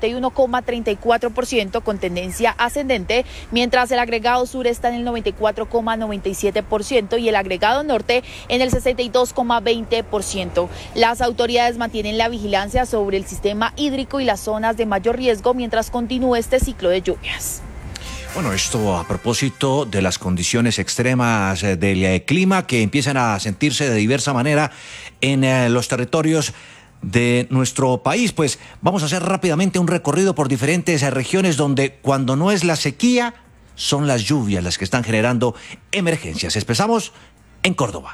S12: 91,34% con tendencia ascendente, mientras el agregado sur está en el 94,97% y el agregado norte en el 62,20%. Las autoridades mantienen la vigilancia sobre el sistema hídrico y las zonas de mayor riesgo mientras continúe este ciclo de lluvias.
S23: Bueno, esto a propósito de las condiciones extremas del clima que empiezan a sentirse de diversa manera en los territorios de nuestro país. Pues vamos a hacer rápidamente un recorrido por diferentes regiones donde cuando no es la sequía, son las lluvias las que están generando emergencias. Empezamos en Córdoba.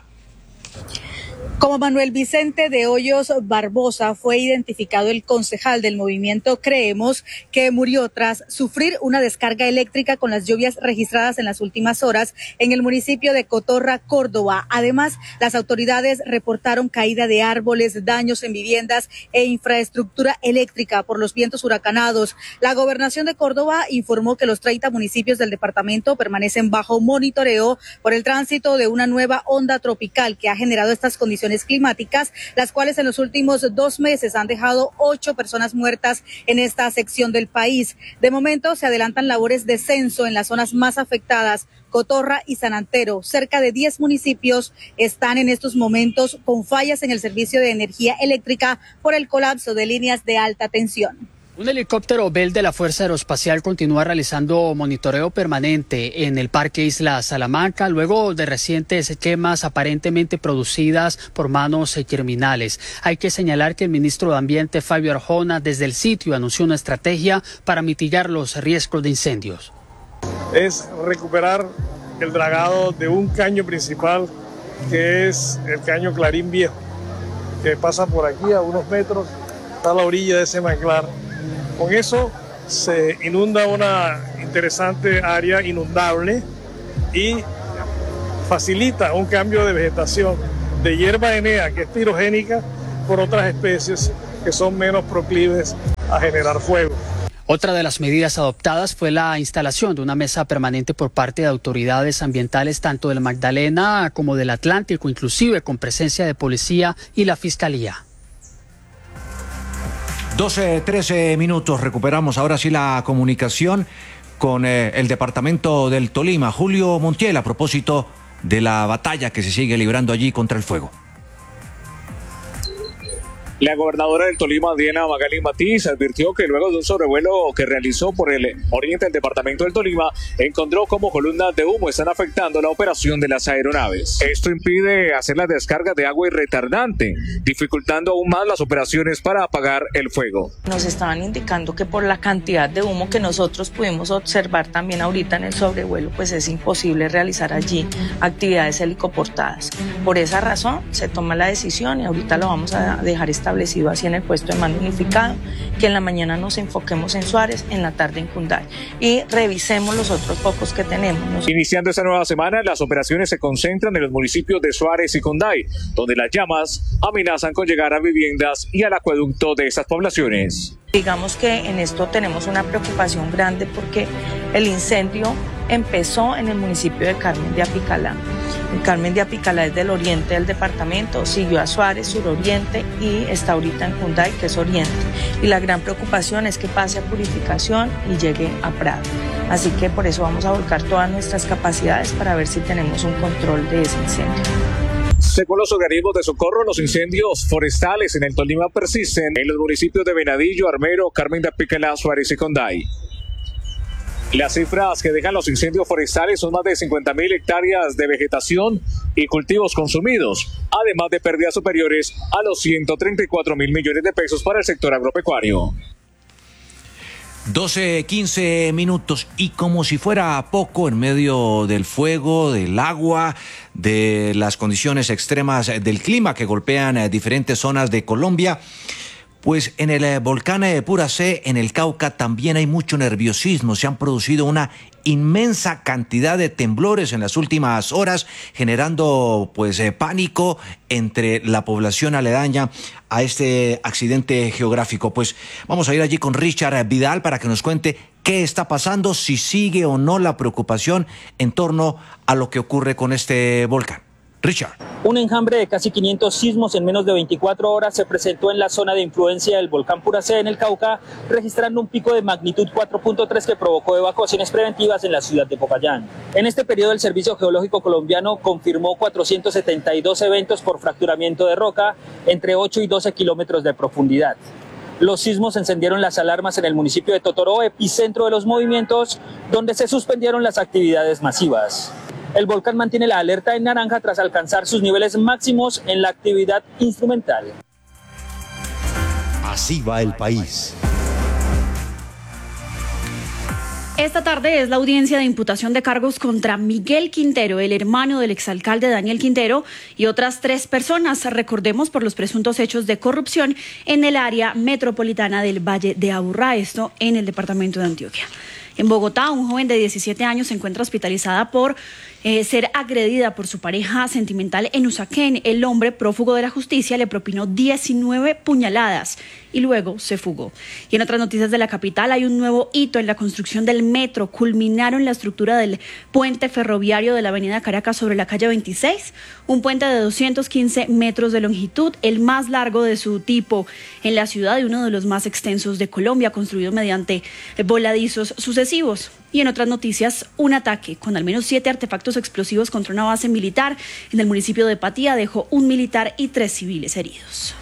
S25: Como Manuel Vicente de Hoyos Barbosa fue identificado el concejal del movimiento Creemos, que murió tras sufrir una descarga eléctrica con las lluvias registradas en las últimas horas en el municipio de Cotorra, Córdoba. Además, las autoridades reportaron caída de árboles, daños en viviendas e infraestructura eléctrica por los vientos huracanados. La gobernación de Córdoba informó que los 30 municipios del departamento permanecen bajo monitoreo por el tránsito de una nueva onda tropical que ha generado estas condiciones condiciones climáticas, las cuales en los últimos 2 meses han dejado 8 personas muertas en esta sección del país. De momento se adelantan labores de censo en las zonas más afectadas, Cotorra y San Antero. Cerca de 10 municipios están en estos momentos con fallas en el servicio de energía eléctrica por el colapso de líneas de alta tensión.
S4: Un helicóptero Bell de la Fuerza Aeroespacial continúa realizando monitoreo permanente en el Parque Isla Salamanca luego de recientes quemas aparentemente producidas por manos criminales. Hay que señalar que el ministro de Ambiente, Fabio Arjona, desde el sitio anunció una estrategia para mitigar los riesgos de incendios.
S7: Es recuperar el dragado de un caño principal, que es el caño Clarín Viejo, que pasa por aquí a unos metros, está a la orilla de ese manglar. Con eso se inunda una interesante área inundable y facilita un cambio de vegetación de hierba enea, que es pirogénica, por otras especies que son menos proclives a generar fuego.
S4: Otra de las medidas adoptadas fue la instalación de una mesa permanente por parte de autoridades ambientales tanto del Magdalena como del Atlántico, inclusive con presencia de policía y la Fiscalía.
S23: 12-13 minutos, recuperamos ahora sí la comunicación con el departamento del Tolima. Julio Montiel, a propósito de la batalla que se sigue librando allí contra el fuego.
S8: La gobernadora del Tolima, Diana Magalí Matiz, advirtió que luego de un sobrevuelo que realizó por el oriente del departamento del Tolima, encontró cómo columnas de humo están afectando la operación de las aeronaves. Esto impide hacer las descargas de agua y retardante, dificultando aún más las operaciones para apagar el fuego.
S9: Nos estaban indicando que por la cantidad de humo que nosotros pudimos observar también ahorita en el sobrevuelo, pues es imposible realizar allí actividades helicoportadas. Por esa razón se toma la decisión y ahorita lo vamos a dejar establecido así en el puesto de mando unificado, que en la mañana nos enfoquemos en Suárez, en la tarde en Cunday y revisemos los otros focos que tenemos.
S8: Iniciando esta nueva semana, las operaciones se concentran en los municipios de Suárez y Cunday, donde las llamas amenazan con llegar a viviendas y al acueducto de estas poblaciones.
S9: Digamos que en esto tenemos una preocupación grande porque el incendio empezó en el municipio de Carmen de Apicalá. El Carmen de Apicalá es del oriente del departamento, siguió a Suárez, suroriente, y está ahorita en Cunday, que es oriente. Y la gran preocupación es que pase a Purificación y llegue a Prado. Así que por eso vamos a volcar todas nuestras capacidades para ver si tenemos un control de ese incendio.
S8: Según los organismos de socorro, los incendios forestales en el Tolima persisten en los municipios de Venadillo, Armero, Carmen de Apicalá, Suárez y Cunday. Las cifras que dejan los incendios forestales son más de 50.000 hectáreas de vegetación y cultivos consumidos, además de pérdidas superiores a los 134.000 millones de pesos para el sector agropecuario.
S23: 12-15 minutos y como si fuera poco, en medio del fuego, del agua, de las condiciones extremas del clima que golpean diferentes zonas de Colombia, pues en el volcán de Puracé, en el Cauca, también hay mucho nerviosismo. Se han producido una inmensa cantidad de temblores en las últimas horas, generando pues pánico entre la población aledaña a este accidente geográfico. Pues vamos a ir allí con Richard Vidal para que nos cuente qué está pasando, si sigue o no la preocupación en torno a lo que ocurre con este volcán. Richard.
S15: Un enjambre de casi 500 sismos en menos de 24 horas se presentó en la zona de influencia del volcán Puracé en el Cauca, registrando un pico de magnitud 4.3 que provocó evacuaciones preventivas en la ciudad de Popayán. En este periodo el Servicio Geológico Colombiano confirmó 472 eventos por fracturamiento de roca entre 8 y 12 kilómetros de profundidad. Los sismos encendieron las alarmas en el municipio de Totoró, epicentro de los movimientos, donde se suspendieron las actividades masivas. El volcán mantiene la alerta en naranja tras alcanzar sus niveles máximos en la actividad instrumental.
S22: Así va el país.
S26: Esta tarde es la audiencia de imputación de cargos contra Miguel Quintero, el hermano del exalcalde Daniel Quintero, y otras 3 personas, recordemos, por los presuntos hechos de corrupción en el área metropolitana del Valle de Aburrá, esto en el departamento de Antioquia. En Bogotá, un joven de 17 años se encuentra hospitalizada por ser agredida por su pareja sentimental en Usaquén. El hombre, prófugo de la justicia, le propinó 19 puñaladas y luego se fugó. Y en otras noticias de la capital, hay un nuevo hito en la construcción del metro. Culminaron la estructura del puente ferroviario de la avenida Caracas sobre la calle 26, un puente de 215 metros de longitud, el más largo de su tipo en la ciudad y uno de los más extensos de Colombia, construido mediante voladizos sucesivos. Y en otras noticias, un ataque con al menos 7 artefactos explosivos contra una base militar en el municipio de Patía dejó un militar y 3 civiles heridos.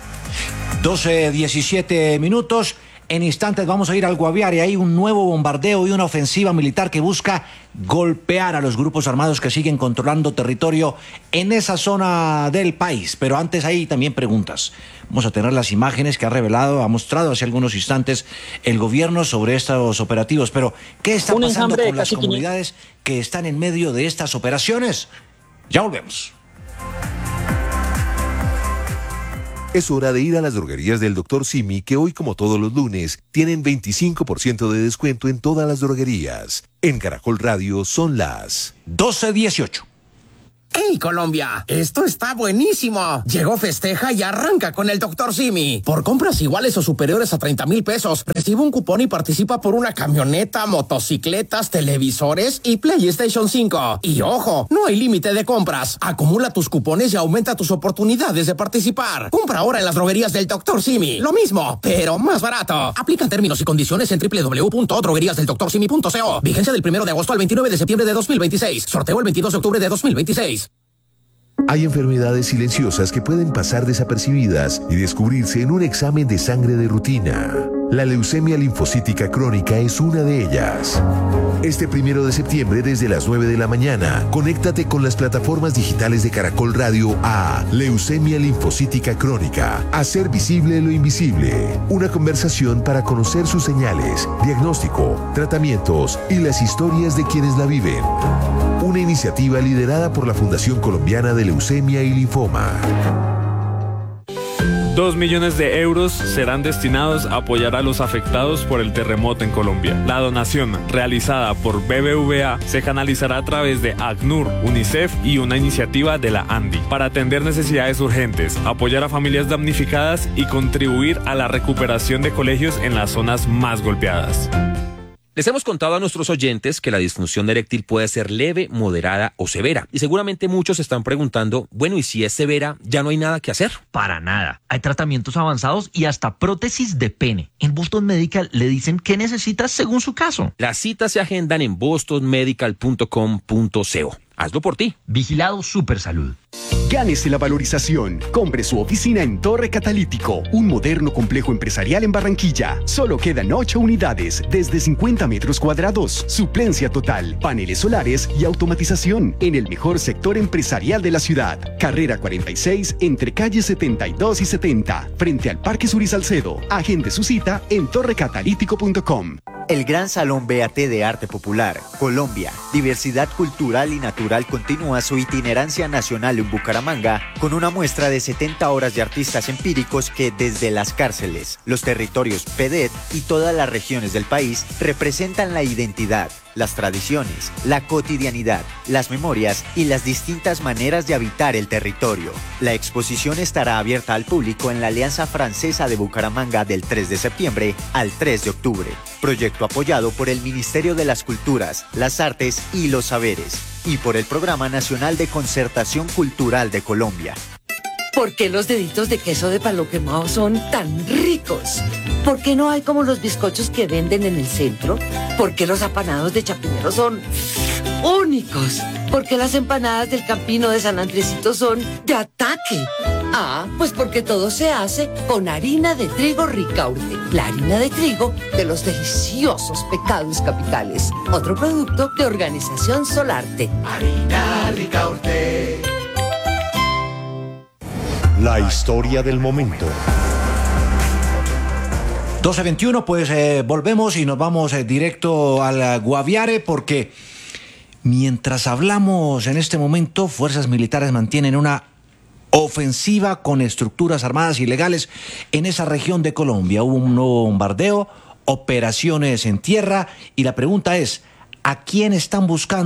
S23: 12:17 minutos. En instantes vamos a ir al Guaviare. Hay un nuevo bombardeo y una ofensiva militar que busca golpear a los grupos armados que siguen controlando territorio en esa zona del país. Pero antes hay también preguntas. Vamos a tener las imágenes que ha mostrado hace algunos instantes el gobierno sobre estos operativos. Pero, ¿qué está pasando con las comunidades que están en medio de estas operaciones? Ya volvemos.
S3: Es hora de ir a las droguerías del Dr. Simi, que hoy, como todos los lunes, tienen 25% de descuento en todas las droguerías. En Caracol Radio son las
S23: 12:18.
S5: ¡Hey, Colombia! ¡Esto está buenísimo! Llegó Festeja y arranca con el Dr. Simi. Por compras iguales o superiores a 30,000 pesos, recibe un cupón y participa por una camioneta, motocicletas, televisores y PlayStation 5. Y ojo, no hay límite de compras. Acumula tus cupones y aumenta tus oportunidades de participar. Compra ahora en las droguerías del Dr. Simi. Lo mismo, pero más barato. Aplican términos y condiciones en www.drogueriasdeldoctorsimi.co. Vigencia del 1 de agosto al 29 de septiembre de 2026. Sorteo el 22 de octubre de 2026.
S3: Hay enfermedades silenciosas que pueden pasar desapercibidas y descubrirse en un examen de sangre de rutina. La leucemia linfocítica crónica es una de ellas. Este 1 de septiembre desde las 9 de la mañana, conéctate con las plataformas digitales de Caracol Radio a Leucemia linfocítica crónica. Hacer visible lo invisible. Una conversación para conocer sus señales, diagnóstico, tratamientos y las historias de quienes la viven. Una iniciativa liderada por la Fundación Colombiana de Leucemia y Linfoma.
S6: 2 millones de euros serán destinados a apoyar a los afectados por el terremoto en Colombia. La donación realizada por BBVA se canalizará a través de ACNUR, UNICEF y una iniciativa de la ANDI para atender necesidades urgentes, apoyar a familias damnificadas y contribuir a la recuperación de colegios en las zonas más golpeadas.
S16: Les hemos contado a nuestros oyentes que la disfunción eréctil puede ser leve, moderada o severa. Y seguramente muchos se están preguntando, bueno, ¿y si es severa, ya no hay nada que hacer?
S17: Para nada. Hay tratamientos avanzados y hasta prótesis de pene. En Boston Medical le dicen qué necesitas según su caso.
S16: Las citas se agendan en bostonmedical.com.co. Hazlo por ti.
S17: Vigilado Supersalud.
S18: Gánese la valorización. Compre su oficina en Torre Catalítico, un moderno complejo empresarial en Barranquilla. Solo quedan 8 unidades, desde 50 metros cuadrados. Suplencia total, paneles solares y automatización en el mejor sector empresarial de la ciudad. Carrera 46, entre calles 72 y 70, frente al Parque Sur y Salcedo. Agende su cita en torrecatalítico.com.
S27: El Gran Salón BAT de Arte Popular, Colombia, Diversidad Cultural y Natural continúa su itinerancia nacional en Bucaramanga con una muestra de 70 horas de artistas empíricos que desde las cárceles, los territorios PEDET y todas las regiones del país representan la identidad, las tradiciones, la cotidianidad, las memorias y las distintas maneras de habitar el territorio. La exposición estará abierta al público en la Alianza Francesa de Bucaramanga del 3 de septiembre al 3 de octubre. Proyecto apoyado por el Ministerio de las Culturas, las Artes y los Saberes y por el Programa Nacional de Concertación Cultural de Colombia.
S28: ¿Por qué los deditos de queso de palo quemado son tan ricos? ¿Por qué no hay como los bizcochos que venden en el centro? ¿Por qué los apanados de Chapinero son únicos? ¿Por qué las empanadas del Campino de San Andresito son de ataque? Ah, pues porque todo se hace con harina de trigo Ricaurte, la harina de trigo de los deliciosos pecados capitales. Otro producto de Organización Solarte.
S22: Harina Ricaurte. La historia del momento.
S23: 12:21, pues volvemos y nos vamos directo al Guaviare porque mientras hablamos en este momento, fuerzas militares mantienen una ofensiva con estructuras armadas ilegales en esa región de Colombia. Hubo un nuevo bombardeo, operaciones en tierra y la pregunta es, ¿a quién están buscando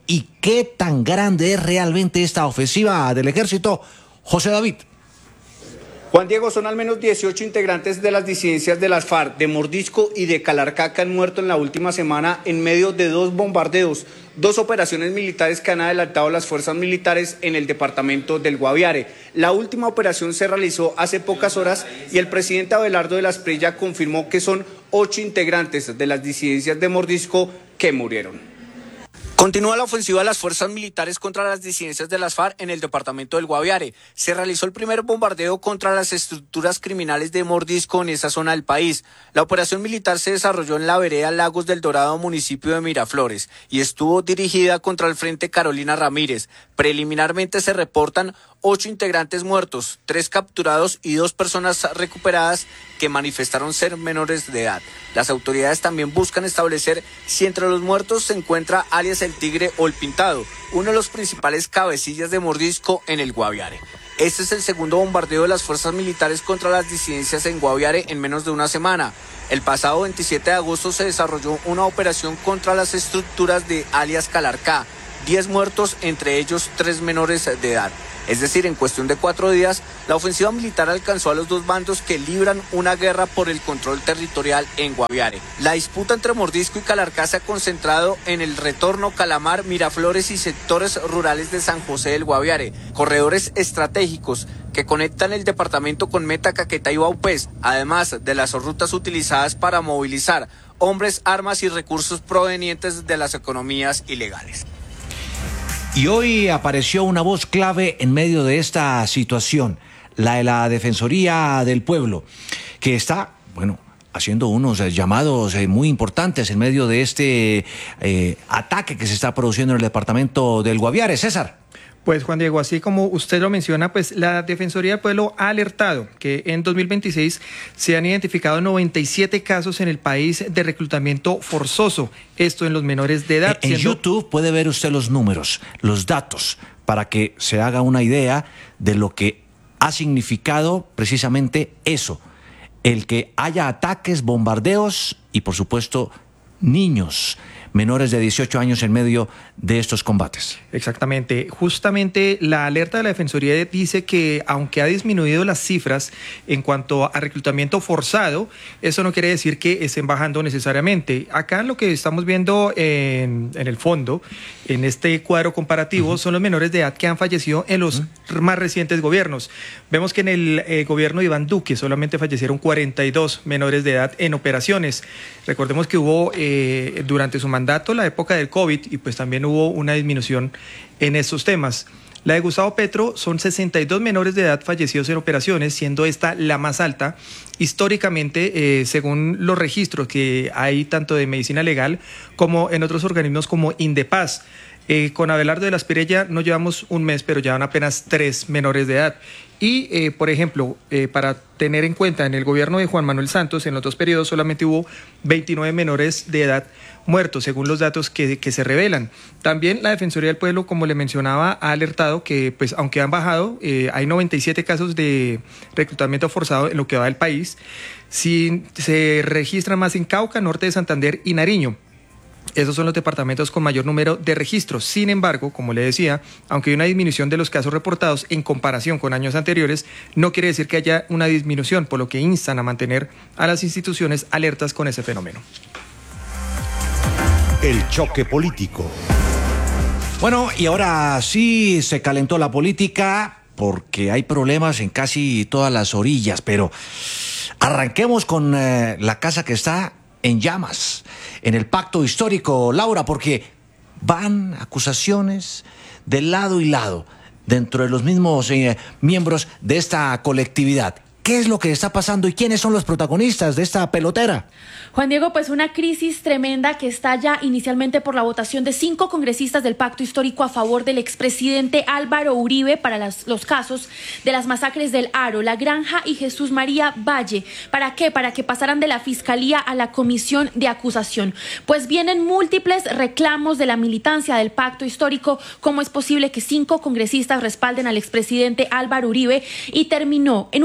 S23: y qué tan grande es realmente esta ofensiva del ejército. José David.
S1: Juan Diego, son al menos 18 integrantes de las disidencias de las FARC, de Mordisco y de Calarcá que han muerto en la última semana en medio de 2 bombardeos, 2 operaciones militares que han adelantado las fuerzas militares en el departamento del Guaviare. La última operación se realizó hace pocas horas y el presidente Abelardo de la Espriella confirmó que son 8 integrantes de las disidencias de Mordisco que murieron. Continúa la ofensiva de las fuerzas militares contra las disidencias de las FARC en el departamento del Guaviare. Se realizó el primer bombardeo contra las estructuras criminales de Mordisco en esa zona del país. La operación militar se desarrolló en la vereda Lagos del Dorado, municipio de Miraflores, y estuvo dirigida contra el Frente Carolina Ramírez. Preliminarmente se reportan 8 integrantes muertos, 3 capturados y 2 personas recuperadas que manifestaron ser menores de edad. Las autoridades también buscan establecer si entre los muertos se encuentra alias El Tigre o El Pintado, uno de los principales cabecillas de Mordisco en el Guaviare. Este es el segundo bombardeo de las fuerzas militares contra las disidencias en Guaviare en menos de una semana. El pasado 27 de agosto se desarrolló una operación contra las estructuras de alias Calarcá. 10 muertos, entre ellos 3 menores de edad. Es decir, en cuestión de 4 días, la ofensiva militar alcanzó a los 2 bandos que libran una guerra por el control territorial en Guaviare. La disputa entre Mordisco y Calarcá se ha concentrado en el Retorno, Calamar, Miraflores y sectores rurales de San José del Guaviare, corredores estratégicos que conectan el departamento con Meta, Caquetá y Vaupés, además de las rutas utilizadas para movilizar hombres, armas y recursos provenientes de las economías ilegales.
S23: Y hoy apareció una voz clave en medio de esta situación, la de la Defensoría del Pueblo, que está, haciendo unos llamados muy importantes en medio de este ataque que se está produciendo en el departamento del Guaviare. César.
S10: Pues Juan Diego, así como usted lo menciona, pues la Defensoría del Pueblo ha alertado que en 2026 se han identificado 97 casos en el país de reclutamiento forzoso, esto en los menores de edad.
S23: En YouTube puede ver usted los números, los datos, para que se haga una idea de lo que ha significado precisamente eso, el que haya ataques, bombardeos y por supuesto niños menores de 18 años en medio de estos combates.
S10: Exactamente. Justamente la alerta de la Defensoría dice que aunque ha disminuido las cifras en cuanto a reclutamiento forzado, eso no quiere decir que estén bajando necesariamente. Acá lo que estamos viendo en el fondo, en este cuadro comparativo, son los menores de edad que han fallecido en los más recientes gobiernos. Vemos que en el gobierno de Iván Duque solamente fallecieron 42 menores de edad en operaciones. Recordemos que hubo durante su mandato la época del COVID y pues también hubo una disminución en estos temas. La de Gustavo Petro son 62 menores de edad fallecidos en operaciones, siendo esta la más alta históricamente, según los registros que hay tanto de medicina legal como en otros organismos como Indepaz. Con Abelardo de la Espriella no llevamos un mes, pero llevan apenas 3 menores de edad. Y, por ejemplo, para tener en cuenta, en el gobierno de Juan Manuel Santos, en los 2 periodos solamente hubo 29 menores de edad muertos, según los datos que se revelan. También la Defensoría del Pueblo, como le mencionaba, ha alertado que, pues, aunque han bajado, hay 97 casos de reclutamiento forzado en lo que va del país. Sí, se registran más en Cauca, Norte de Santander y Nariño. Esos son los departamentos con mayor número de registros. Sin embargo, como le decía, aunque hay una disminución de los casos reportados en comparación con años anteriores, no quiere decir que haya una disminución, por lo que instan a mantener a las instituciones alertas con ese fenómeno.
S22: El choque político.
S23: Bueno, y ahora sí se calentó la política porque hay problemas en casi todas las orillas, pero arranquemos con la casa que está en llamas, en el pacto histórico, Laura, porque van acusaciones de lado y lado dentro de los mismos miembros de esta colectividad. ¿Qué es lo que está pasando y quiénes son los protagonistas de esta pelotera?
S26: Juan Diego, pues una crisis tremenda que estalla inicialmente por la votación de 5 congresistas del Pacto Histórico a favor del expresidente Álvaro Uribe para los casos de las masacres del Aro, La Granja y Jesús María Valle. ¿Para qué? Para que pasaran de la Fiscalía a la Comisión de Acusación. Pues vienen múltiples reclamos de la militancia del Pacto Histórico. ¿Cómo es posible que 5 congresistas respalden al expresidente Álvaro Uribe? Y terminó en un choque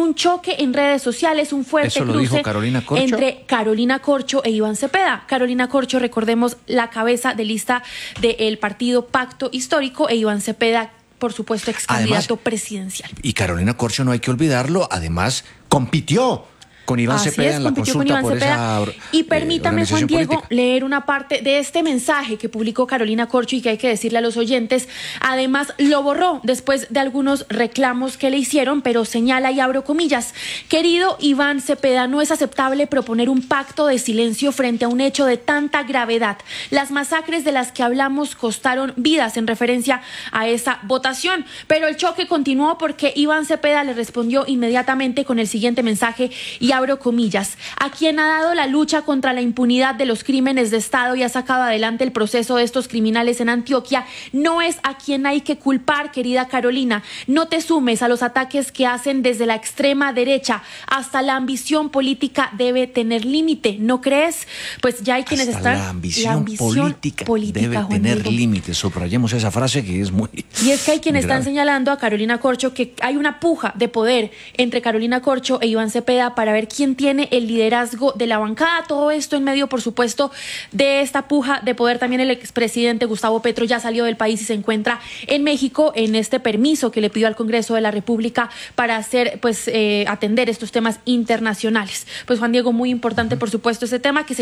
S2: choque en redes sociales, un fuerte
S23: ¿Eso lo
S2: cruce
S23: dijo Carolina Corcho?
S2: entre Carolina Corcho e Iván Cepeda. Carolina Corcho, recordemos, la cabeza de lista del partido Pacto Histórico, e Iván Cepeda, por supuesto, ex candidato presidencial.
S23: Y Carolina Corcho, no hay que olvidarlo, además compitió con Iván Cepeda en la consulta por esa
S2: Y permítame, Juan Diego,
S23: política.
S2: leer una parte de este mensaje que publicó Carolina Corcho y que hay que decirle a los oyentes. Además, lo borró después de algunos reclamos que le hicieron, pero señala, y abro comillas: querido Iván Cepeda, no es aceptable proponer un pacto de silencio frente a un hecho de tanta gravedad. Las masacres de las que hablamos costaron vidas, en referencia a esa votación. Pero el choque continuó porque Iván Cepeda le respondió inmediatamente con el siguiente mensaje, y abro comillas: a quien ha dado la lucha contra la impunidad de los crímenes de Estado y ha sacado adelante el proceso de estos criminales en Antioquia, no es a quien hay que culpar, querida Carolina. No te sumes a los ataques que hacen desde la extrema derecha. Hasta la ambición política debe tener límite, ¿no crees? Pues ya hay quienes
S23: Hasta
S2: están...
S23: la ambición política debe
S2: Juan
S23: tener
S2: Diego.
S23: límites. Subrayemos esa frase que es muy...
S2: Y es que hay quienes
S23: grave.
S2: están señalando a Carolina Corcho que hay una puja de poder entre Carolina Corcho e Iván Cepeda para ver quién tiene el liderazgo de la bancada. Todo esto en medio, por supuesto, de esta puja de poder. También el expresidente Gustavo Petro ya salió del país y se encuentra en México en este permiso que le pidió al Congreso de la República para hacer, atender estos temas internacionales. Pues, Juan Diego, muy importante, por supuesto, ese tema que se